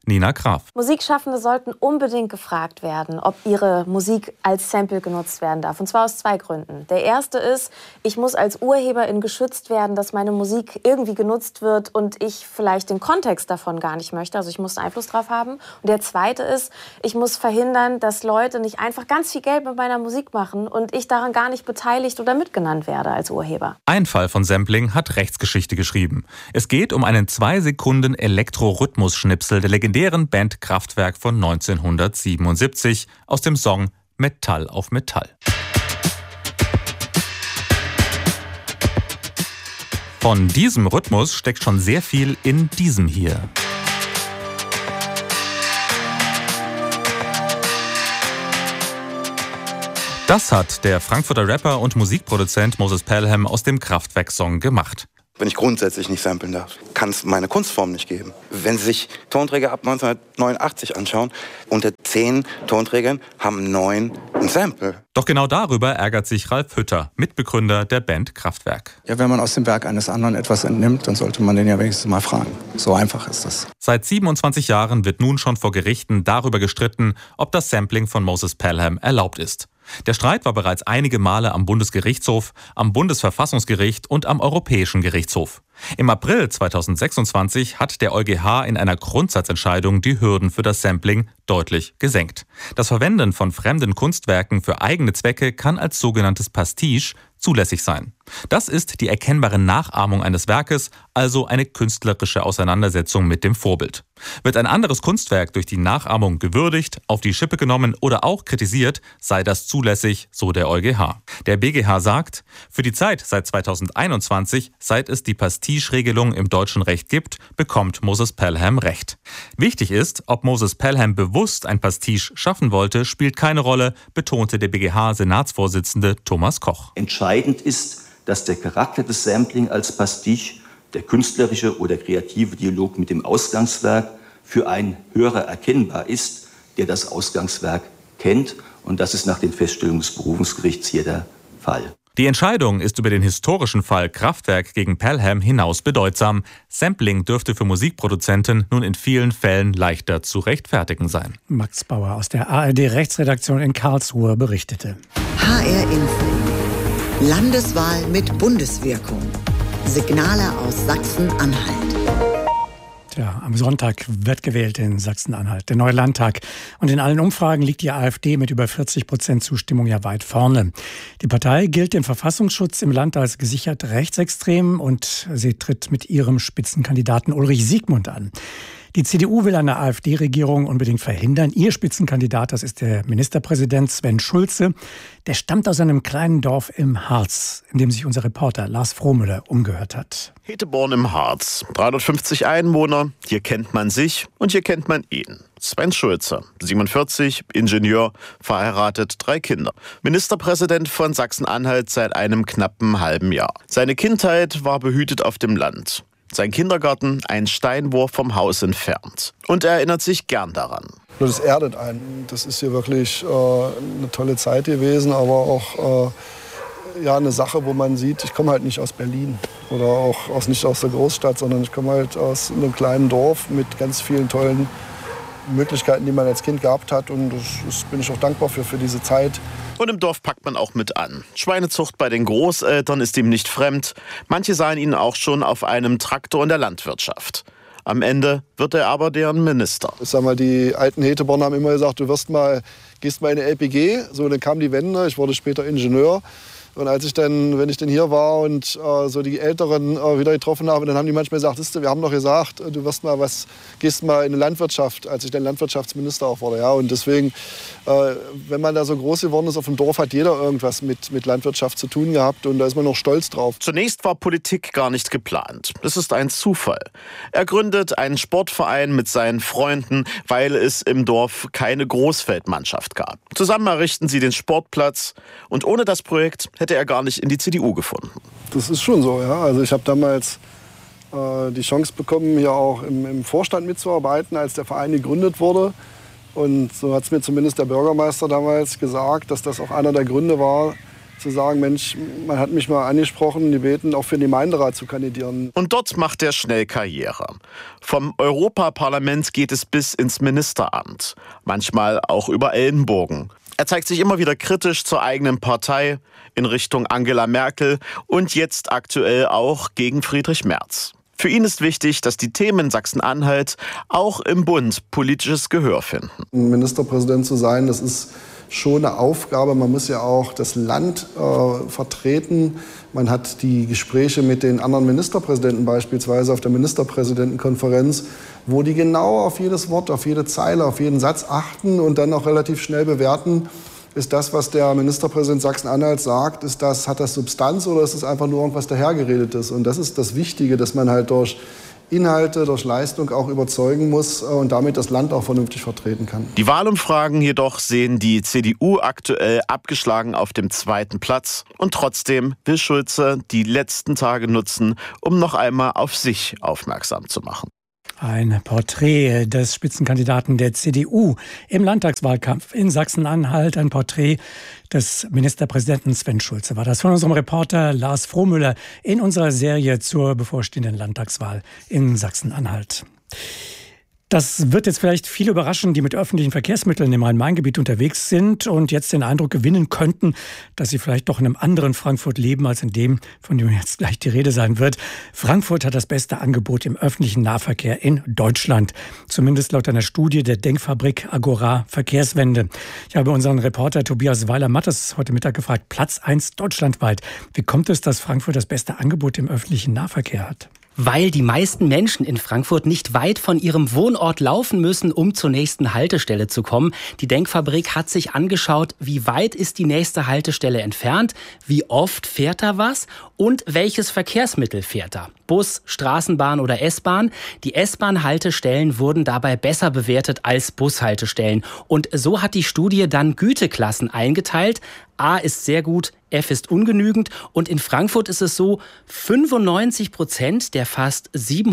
Nina Graf. Musikschaffende sollten unbedingt gefragt werden, ob ihre Musik als Sample genutzt werden darf. Und zwar aus 2 Gründen. Der erste ist, ich muss als Urheberin geschützt werden, dass meine Musik irgendwie genutzt wird und ich vielleicht den Kontext davon gar nicht möchte. Also ich muss Einfluss drauf haben. Und der zweite ist, ich muss verhindern, dass Leute nicht einfach ganz viel Geld mit meiner Musik machen und ich daran gar nicht beteiligt oder mitgenannt werde als Urheber. Ein Fall von Sampling hat Rechtsgeschichte geschrieben. Es geht um einen 2 Sekunden Elektro-Rhythmus-Schnipsel der legendären Band Kraftwerk von 1977 aus dem Song Metall auf Metall. Von diesem Rhythmus steckt schon sehr viel in diesem hier. Das hat der Frankfurter Rapper und Musikproduzent Moses Pelham aus dem Kraftwerk-Song gemacht. Wenn ich grundsätzlich nicht samplen darf, kann es meine Kunstform nicht geben. Wenn Sie sich Tonträger ab 1989 anschauen, unter 10 Tonträgern haben 9 ein Sample. Doch genau darüber ärgert sich Ralf Hütter, Mitbegründer der Band Kraftwerk. Ja, wenn man aus dem Werk eines anderen etwas entnimmt, dann sollte man den ja wenigstens mal fragen. So einfach ist das. Seit 27 Jahren wird nun schon vor Gerichten darüber gestritten, ob das Sampling von Moses Pelham erlaubt ist. Der Streit war bereits einige Male am Bundesgerichtshof, am Bundesverfassungsgericht und am Europäischen Gerichtshof. Im April 2026 hat der EuGH in einer Grundsatzentscheidung die Hürden für das Sampling deutlich gesenkt. Das Verwenden von fremden Kunstwerken für eigene Zwecke kann als sogenanntes Pastiche zulässig sein. Das ist die erkennbare Nachahmung eines Werkes, also eine künstlerische Auseinandersetzung mit dem Vorbild. Wird ein anderes Kunstwerk durch die Nachahmung gewürdigt, auf die Schippe genommen oder auch kritisiert, sei das zulässig, so der EuGH. Der BGH sagt, für die Zeit seit 2021, seit es die Pastiche-Regelung im deutschen Recht gibt, bekommt Moses Pelham Recht. Wichtig ist, ob Moses Pelham bewusst ein Pastiche schaffen wollte, spielt keine Rolle, betonte der BGH-Senatsvorsitzende Thomas Koch. Entscheidend ist, dass der Charakter des Sampling als Pastiche, der künstlerische oder kreative Dialog mit dem Ausgangswerk für einen Hörer erkennbar ist, der das Ausgangswerk kennt. Und das ist nach den Feststellungen des Berufungsgerichts hier der Fall. Die Entscheidung ist über den historischen Fall Kraftwerk gegen Pelham hinaus bedeutsam. Sampling dürfte für Musikproduzenten nun in vielen Fällen leichter zu rechtfertigen sein. Max Bauer aus der ARD-Rechtsredaktion in Karlsruhe berichtete. HR Info. Landeswahl mit Bundeswirkung. Signale aus Sachsen-Anhalt. Tja, am Sonntag wird gewählt in Sachsen-Anhalt, der neue Landtag. Und in allen Umfragen liegt die AfD mit über 40% Zustimmung ja weit vorne. Die Partei gilt im Verfassungsschutz im Land als gesichert rechtsextrem und sie tritt mit ihrem Spitzenkandidaten Ulrich Siegmund an. Die CDU will eine AfD-Regierung unbedingt verhindern. Ihr Spitzenkandidat, das ist der Ministerpräsident Sven Schulze. Der stammt aus einem kleinen Dorf im Harz, in dem sich unser Reporter Lars Frohmüller umgehört hat. Heteborn im Harz, 350 Einwohner. Hier kennt man sich und hier kennt man ihn. Sven Schulze, 47, Ingenieur, verheiratet, 3 Kinder. Ministerpräsident von Sachsen-Anhalt seit einem knappen halben Jahr. Seine Kindheit war behütet auf dem Land. Sein Kindergarten ein Steinwurf vom Haus entfernt. Und er erinnert sich gern daran. Das erdet einen. Das ist hier wirklich eine tolle Zeit gewesen, aber auch eine Sache, wo man sieht, ich komme halt nicht aus Berlin oder auch nicht aus der Großstadt, sondern ich komme halt aus einem kleinen Dorf mit ganz vielen tollen Möglichkeiten, die man als Kind gehabt hat. Und das bin ich auch dankbar für diese Zeit. Und im Dorf packt man auch mit an. Schweinezucht bei den Großeltern ist ihm nicht fremd. Manche sahen ihn auch schon auf einem Traktor in der Landwirtschaft. Am Ende wird er aber deren Minister. Ich sag mal, die alten Heteborner haben immer gesagt, gehst mal in eine LPG. So, dann kam die Wende, ich wurde später Ingenieur. Und wenn ich dann hier war und so die Älteren wieder getroffen habe, dann haben die manchmal gesagt, wir haben doch gesagt, gehst mal in die Landwirtschaft, als ich dann Landwirtschaftsminister auch wurde. Ja. Und deswegen, wenn man da so groß geworden ist auf dem Dorf, hat jeder irgendwas mit Landwirtschaft zu tun gehabt und da ist man noch stolz drauf. Zunächst war Politik gar nicht geplant. Das ist ein Zufall. Er gründet einen Sportverein mit seinen Freunden, weil es im Dorf keine Großfeldmannschaft gab. Zusammen errichten sie den Sportplatz und ohne das Projekt hätte er gar nicht in die CDU gefunden. Das ist schon so, ja. Also ich habe damals die Chance bekommen, hier auch im Vorstand mitzuarbeiten, als der Verein gegründet wurde. Und so hat es mir zumindest der Bürgermeister damals gesagt, dass das auch einer der Gründe war, zu sagen, Mensch, man hat mich mal angesprochen, die beten, auch für den Gemeinderat zu kandidieren. Und dort macht er schnell Karriere. Vom Europaparlament geht es bis ins Ministeramt. Manchmal auch über Ellenbogen. Er zeigt sich immer wieder kritisch zur eigenen Partei, in Richtung Angela Merkel und jetzt aktuell auch gegen Friedrich Merz. Für ihn ist wichtig, dass die Themen Sachsen-Anhalt auch im Bund politisches Gehör finden. Ministerpräsident zu sein, das ist schon eine Aufgabe. Man muss ja auch das Land vertreten. Man hat die Gespräche mit den anderen Ministerpräsidenten beispielsweise auf der Ministerpräsidentenkonferenz, wo die genau auf jedes Wort, auf jede Zeile, auf jeden Satz achten und dann auch relativ schnell bewerten, ist das, was der Ministerpräsident Sachsen-Anhalt sagt, hat das Substanz oder ist es einfach nur irgendwas dahergeredetes? Und das ist das Wichtige, dass man halt durch Inhalte, durch Leistung auch überzeugen muss und damit das Land auch vernünftig vertreten kann. Die Wahlumfragen jedoch sehen die CDU aktuell abgeschlagen auf dem 2. Platz. Und trotzdem will Schulze die letzten Tage nutzen, um noch einmal auf sich aufmerksam zu machen. Ein Porträt des Spitzenkandidaten der CDU im Landtagswahlkampf in Sachsen-Anhalt. Ein Porträt des Ministerpräsidenten Sven Schulze war das von unserem Reporter Lars Frohmüller in unserer Serie zur bevorstehenden Landtagswahl in Sachsen-Anhalt. Das wird jetzt vielleicht viele überraschen, die mit öffentlichen Verkehrsmitteln im Rhein-Main-Gebiet unterwegs sind und jetzt den Eindruck gewinnen könnten, dass sie vielleicht doch in einem anderen Frankfurt leben als in dem, von dem jetzt gleich die Rede sein wird. Frankfurt hat das beste Angebot im öffentlichen Nahverkehr in Deutschland. Zumindest laut einer Studie der Denkfabrik Agora Verkehrswende. Ich habe unseren Reporter Tobias Weiler-Mattes heute Mittag gefragt, Platz 1 deutschlandweit. Wie kommt es, dass Frankfurt das beste Angebot im öffentlichen Nahverkehr hat? Weil die meisten Menschen in Frankfurt nicht weit von ihrem Wohnort laufen müssen, um zur nächsten Haltestelle zu kommen. Die Denkfabrik hat sich angeschaut, wie weit ist die nächste Haltestelle entfernt, wie oft fährt da was und welches Verkehrsmittel fährt da. Bus, Straßenbahn oder S-Bahn. Die S-Bahn-Haltestellen wurden dabei besser bewertet als Bushaltestellen. Und so hat die Studie dann Güteklassen eingeteilt. A ist sehr gut, F ist ungenügend. Und in Frankfurt ist es so, 95% der fast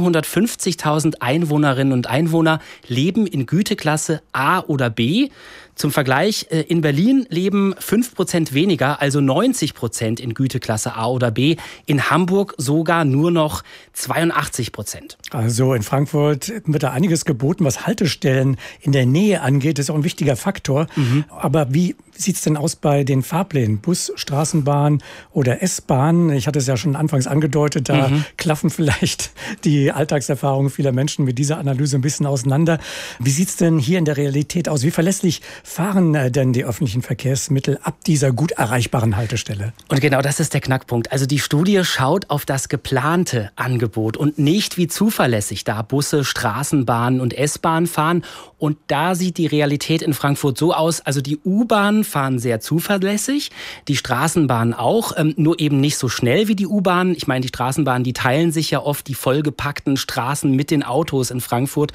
750.000 Einwohnerinnen und Einwohner leben in Güteklasse A oder B. Zum Vergleich, in Berlin leben 5% weniger, also 90% in Güteklasse A oder B. In Hamburg sogar nur noch 82%. Also in Frankfurt wird da einiges geboten, was Haltestellen in der Nähe angeht. Das ist auch ein wichtiger Faktor. Aber wie sieht es denn aus bei den Fahrplänen? Bus, Straßenbahn oder S-Bahn? Ich hatte es ja schon anfangs angedeutet, da klaffen vielleicht die Alltagserfahrungen vieler Menschen mit dieser Analyse ein bisschen auseinander. Wie sieht es denn hier in der Realität aus? Wie verlässlich fahren denn die öffentlichen Verkehrsmittel ab dieser gut erreichbaren Haltestelle? Und genau das ist der Knackpunkt. Also die Studie schaut auf das geplante Angebot und nicht, wie zuverlässig da Busse, Straßenbahnen und S-Bahnen fahren. Und da sieht die Realität in Frankfurt so aus, also die U-Bahnen fahren sehr zuverlässig, die Straßenbahnen auch, nur eben nicht so schnell wie die U-Bahnen. Ich meine, die Straßenbahnen, die teilen sich ja oft die vollgepackten Straßen mit den Autos in Frankfurt.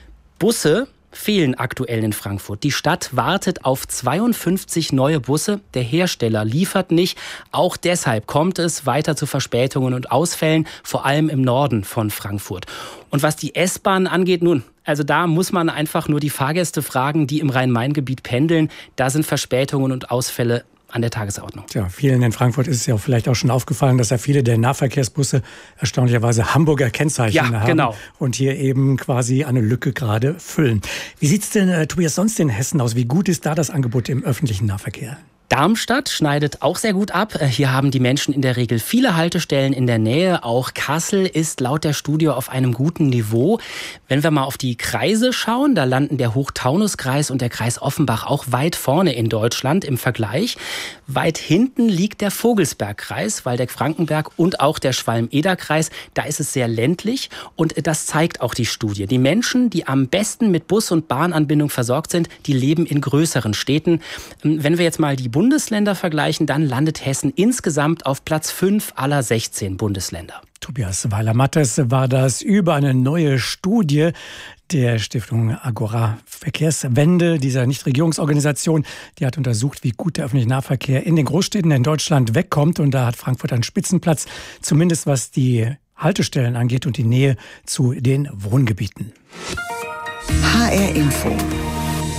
Busse fehlen aktuell in Frankfurt. Die Stadt wartet auf 52 neue Busse. Der Hersteller liefert nicht. Auch deshalb kommt es weiter zu Verspätungen und Ausfällen, vor allem im Norden von Frankfurt. Und was die S-Bahn angeht, nun, also da muss man einfach nur die Fahrgäste fragen, die im Rhein-Main-Gebiet pendeln. Da sind Verspätungen und Ausfälle an der Tagesordnung. Ja, vielen in Frankfurt ist es ja vielleicht auch schon aufgefallen, dass ja viele der Nahverkehrsbusse erstaunlicherweise Hamburger Kennzeichen haben. Genau. Und hier eben quasi eine Lücke gerade füllen. Wie sieht es denn, Tobias, sonst in Hessen aus? Wie gut ist da das Angebot im öffentlichen Nahverkehr? Darmstadt schneidet auch sehr gut ab. Hier haben die Menschen in der Regel viele Haltestellen in der Nähe. Auch Kassel ist laut der Studie auf einem guten Niveau. Wenn wir mal auf die Kreise schauen, da landen der Hochtaunuskreis und der Kreis Offenbach auch weit vorne in Deutschland im Vergleich. Weit hinten liegt der Vogelsbergkreis, Waldeck-Frankenberg und auch der Schwalm-Eder-Kreis. Da ist es sehr ländlich und das zeigt auch die Studie. Die Menschen, die am besten mit Bus- und Bahnanbindung versorgt sind, die leben in größeren Städten. Wenn wir jetzt mal die Bundesländer vergleichen, dann landet Hessen insgesamt auf Platz 5 aller 16 Bundesländer. Tobias Weiler-Mattes war das über eine neue Studie der Stiftung Agora Verkehrswende, dieser Nichtregierungsorganisation. Die hat untersucht, wie gut der öffentliche Nahverkehr in den Großstädten in Deutschland wegkommt. Und da hat Frankfurt einen Spitzenplatz, zumindest was die Haltestellen angeht und die Nähe zu den Wohngebieten. HR Info.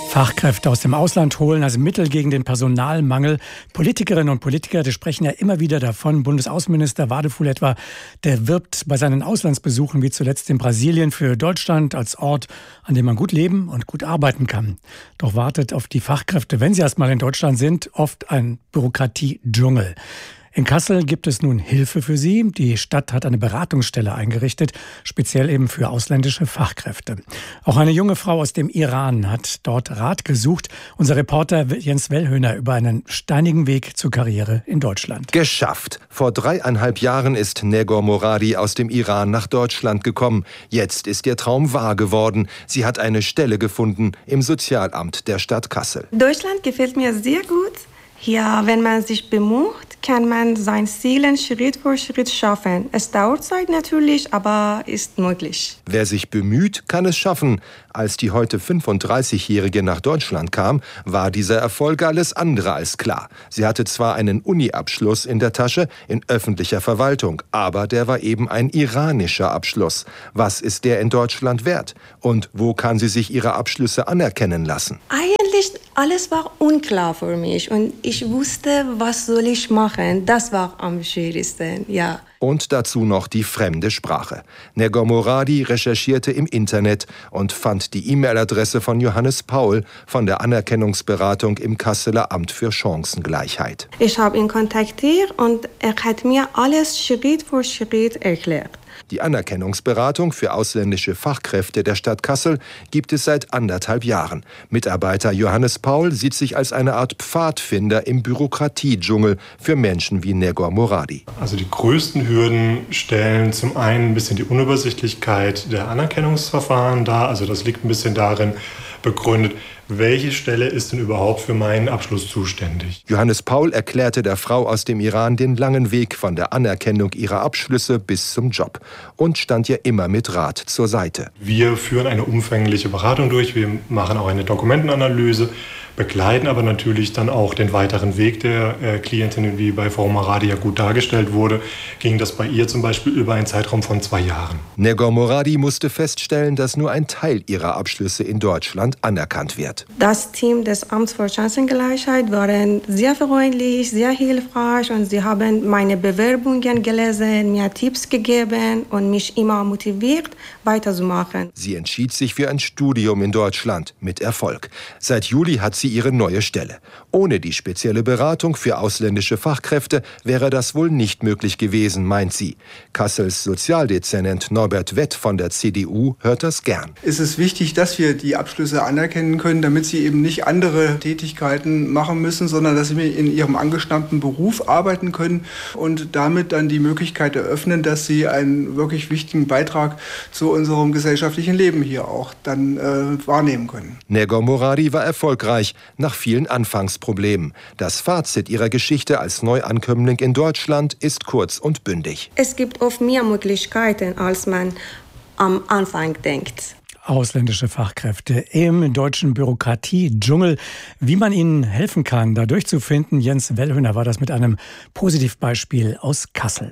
Fachkräfte aus dem Ausland holen als Mittel gegen den Personalmangel. Politikerinnen und Politiker, die sprechen ja immer wieder davon. Bundesaußenminister Wadefuhl etwa, der wirbt bei seinen Auslandsbesuchen wie zuletzt in Brasilien für Deutschland als Ort, an dem man gut leben und gut arbeiten kann. Doch wartet auf die Fachkräfte, wenn sie erst mal in Deutschland sind, oft ein Bürokratie-Dschungel. In Kassel gibt es nun Hilfe für sie. Die Stadt hat eine Beratungsstelle eingerichtet, speziell eben für ausländische Fachkräfte. Auch eine junge Frau aus dem Iran hat dort Rat gesucht. Unser Reporter Jens Wellhöhner über einen steinigen Weg zur Karriere in Deutschland. Geschafft! Vor 3,5 Jahren ist Negor Moradi aus dem Iran nach Deutschland gekommen. Jetzt ist ihr Traum wahr geworden. Sie hat eine Stelle gefunden im Sozialamt der Stadt Kassel. Deutschland gefällt mir sehr gut. Hier, wenn man sich bemüht, kann man sein Zielen Schritt für Schritt schaffen. Es dauert Zeit natürlich, aber ist möglich. Wer sich bemüht, kann es schaffen. Als die heute 35-Jährige nach Deutschland kam, war dieser Erfolg alles andere als klar. Sie hatte zwar einen Uni-Abschluss in der Tasche, in öffentlicher Verwaltung, aber der war eben ein iranischer Abschluss. Was ist der in Deutschland wert? Und wo kann sie sich ihre Abschlüsse anerkennen lassen? Eigentlich alles war unklar für mich und ich wusste, was soll ich machen. Das war am schwierigsten, ja. Und dazu noch die fremde Sprache. Negor Moradi recherchierte im Internet und fand die E-Mail-Adresse von Johannes Paul von der Anerkennungsberatung im Kasseler Amt für Chancengleichheit. Ich habe ihn kontaktiert und er hat mir alles Schritt für Schritt erklärt. Die Anerkennungsberatung für ausländische Fachkräfte der Stadt Kassel gibt es seit 1,5 Jahren. Mitarbeiter Johannes Paul sieht sich als eine Art Pfadfinder im Bürokratiedschungel für Menschen wie Negor Moradi. Also die größten Hürden stellen zum einen ein bisschen die Unübersichtlichkeit der Anerkennungsverfahren dar. Also das liegt ein bisschen darin begründet, welche Stelle ist denn überhaupt für meinen Abschluss zuständig? Johannes Paul erklärte der Frau aus dem Iran den langen Weg von der Anerkennung ihrer Abschlüsse bis zum Job und stand ihr immer mit Rat zur Seite. Wir führen eine umfängliche Beratung durch, wir machen auch eine Dokumentenanalyse, begleiten aber natürlich dann auch den weiteren Weg der Klientin, wie bei Frau Moradi ja gut dargestellt wurde, ging das bei ihr zum Beispiel über einen Zeitraum von 2 Jahren. Negor Moradi musste feststellen, dass nur ein Teil ihrer Abschlüsse in Deutschland anerkannt wird. Das Team des Amts für Chancengleichheit waren sehr freundlich, sehr hilfreich und sie haben meine Bewerbungen gelesen, mir Tipps gegeben und mich immer motiviert, weiterzumachen. Sie entschied sich für ein Studium in Deutschland mit Erfolg. Seit Juli hat sie ihre neue Stelle. Ohne die spezielle Beratung für ausländische Fachkräfte wäre das wohl nicht möglich gewesen, meint sie. Kassels Sozialdezernent Norbert Wett von der CDU hört das gern. Es ist wichtig, dass wir die Abschlüsse anerkennen können, damit sie eben nicht andere Tätigkeiten machen müssen, sondern dass sie in ihrem angestammten Beruf arbeiten können und damit dann die Möglichkeit eröffnen, dass sie einen wirklich wichtigen Beitrag zu unserem gesellschaftlichen Leben hier auch dann wahrnehmen können. Negor Moradi war erfolgreich nach vielen Anfangsproblemen. Das Fazit ihrer Geschichte als Neuankömmling in Deutschland ist kurz und bündig. Es gibt oft mehr Möglichkeiten, als man am Anfang denkt. Ausländische Fachkräfte im deutschen Bürokratie-Dschungel. Wie man ihnen helfen kann, da durchzufinden, Jens Wellhöhner war das mit einem Positivbeispiel aus Kassel.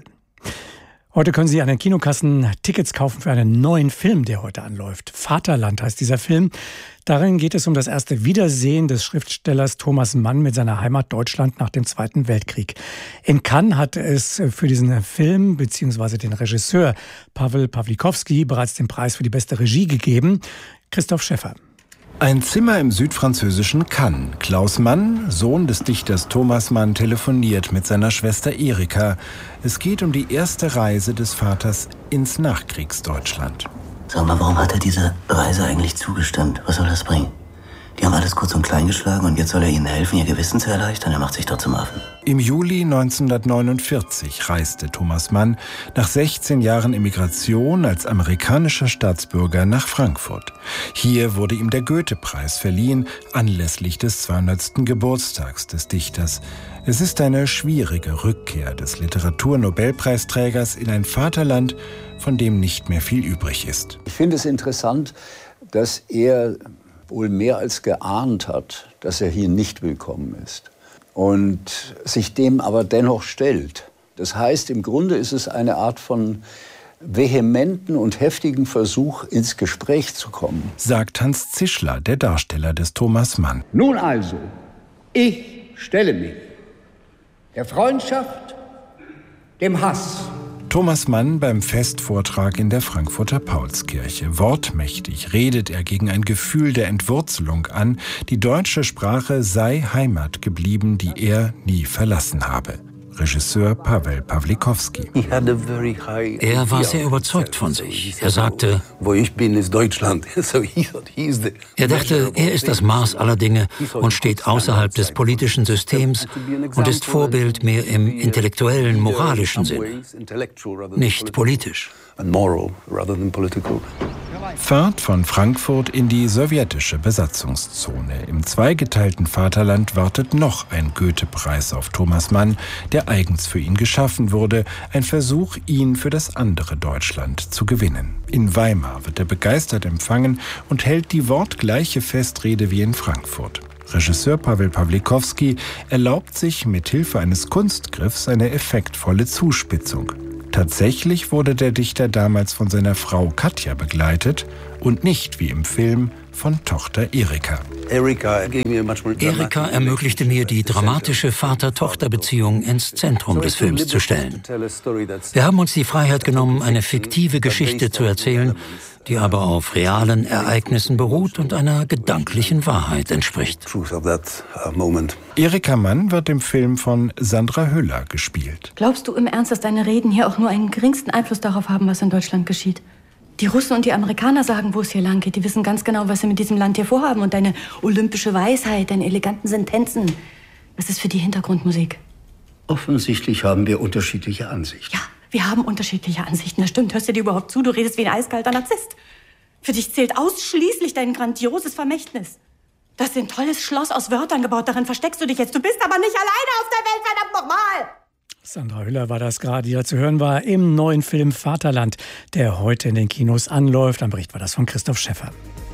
Heute können Sie an den Kinokassen Tickets kaufen für einen neuen Film, der heute anläuft. Vaterland heißt dieser Film. Darin geht es um das erste Wiedersehen des Schriftstellers Thomas Mann mit seiner Heimat Deutschland nach dem Zweiten Weltkrieg. In Cannes hat es für diesen Film bzw. den Regisseur Paweł Pawlikowski bereits den Preis für die beste Regie gegeben. Christoph Schäffer. Ein Zimmer im südfranzösischen Cannes. Klaus Mann, Sohn des Dichters Thomas Mann, telefoniert mit seiner Schwester Erika. Es geht um die erste Reise des Vaters ins Nachkriegsdeutschland. Sag mal, warum hat er dieser Reise eigentlich zugestimmt? Was soll das bringen? Die haben alles kurz und klein geschlagen und jetzt soll er ihnen helfen, ihr Gewissen zu erleichtern. Er macht sich doch zum Affen. Im Juli 1949 reiste Thomas Mann nach 16 Jahren Emigration als amerikanischer Staatsbürger nach Frankfurt. Hier wurde ihm der Goethe-Preis verliehen, anlässlich des 200. Geburtstags des Dichters. Es ist eine schwierige Rückkehr des Literaturnobelpreisträgers in ein Vaterland, von dem nicht mehr viel übrig ist. Ich finde es interessant, dass er wohl mehr als geahnt hat, dass er hier nicht willkommen ist und sich dem aber dennoch stellt. Das heißt, im Grunde ist es eine Art von vehementen und heftigen Versuch, ins Gespräch zu kommen. Sagt Hans Zischler, der Darsteller des Thomas Mann. Nun also, ich stelle mich der Freundschaft, dem Hass. Thomas Mann beim Festvortrag in der Frankfurter Paulskirche. Wortmächtig redet er gegen ein Gefühl der Entwurzelung an, die deutsche Sprache sei Heimat geblieben, die er nie verlassen habe. Regisseur Paweł Pawlikowski. Er war sehr überzeugt von sich. Er sagte, wo ich bin, ist Deutschland. Er dachte, er ist das Maß aller Dinge und steht außerhalb des politischen Systems und ist Vorbild mehr im intellektuellen, moralischen Sinne, nicht politisch. Fahrt von Frankfurt in die sowjetische Besatzungszone. Im zweigeteilten Vaterland wartet noch ein Goethe-Preis auf Thomas Mann, der eigens für ihn geschaffen wurde. Ein Versuch, ihn für das andere Deutschland zu gewinnen. In Weimar wird er begeistert empfangen und hält die wortgleiche Festrede wie in Frankfurt. Regisseur Paweł Pawlikowski erlaubt sich mit Hilfe eines Kunstgriffs eine effektvolle Zuspitzung. Tatsächlich wurde der Dichter damals von seiner Frau Katja begleitet und nicht wie im Film von Tochter Erika. Erika ermöglichte mir, die dramatische Vater-Tochter-Beziehung ins Zentrum des Films zu stellen. Wir haben uns die Freiheit genommen, eine fiktive Geschichte zu erzählen, die aber auf realen Ereignissen beruht und einer gedanklichen Wahrheit entspricht. Erika Mann wird im Film von Sandra Hüller gespielt. Glaubst du im Ernst, dass deine Reden hier auch nur einen geringsten Einfluss darauf haben, was in Deutschland geschieht? Die Russen und die Amerikaner sagen, wo es hier lang geht. Die wissen ganz genau, was sie mit diesem Land hier vorhaben. Und deine olympische Weisheit, deine eleganten Sentenzen, das ist für die Hintergrundmusik. Offensichtlich haben wir unterschiedliche Ansichten. Ja, wir haben unterschiedliche Ansichten. Das stimmt. Hörst du dir überhaupt zu? Du redest wie ein eiskalter Narzisst. Für dich zählt ausschließlich dein grandioses Vermächtnis. Du hast ein tolles Schloss aus Wörtern gebaut. Darin versteckst du dich jetzt. Du bist aber nicht alleine auf der Welt, verdammt nochmal! Sandra Hüller war das gerade, die da zu hören war im neuen Film Vaterland, der heute in den Kinos anläuft. Ein Bericht war das von Christoph Schäffer.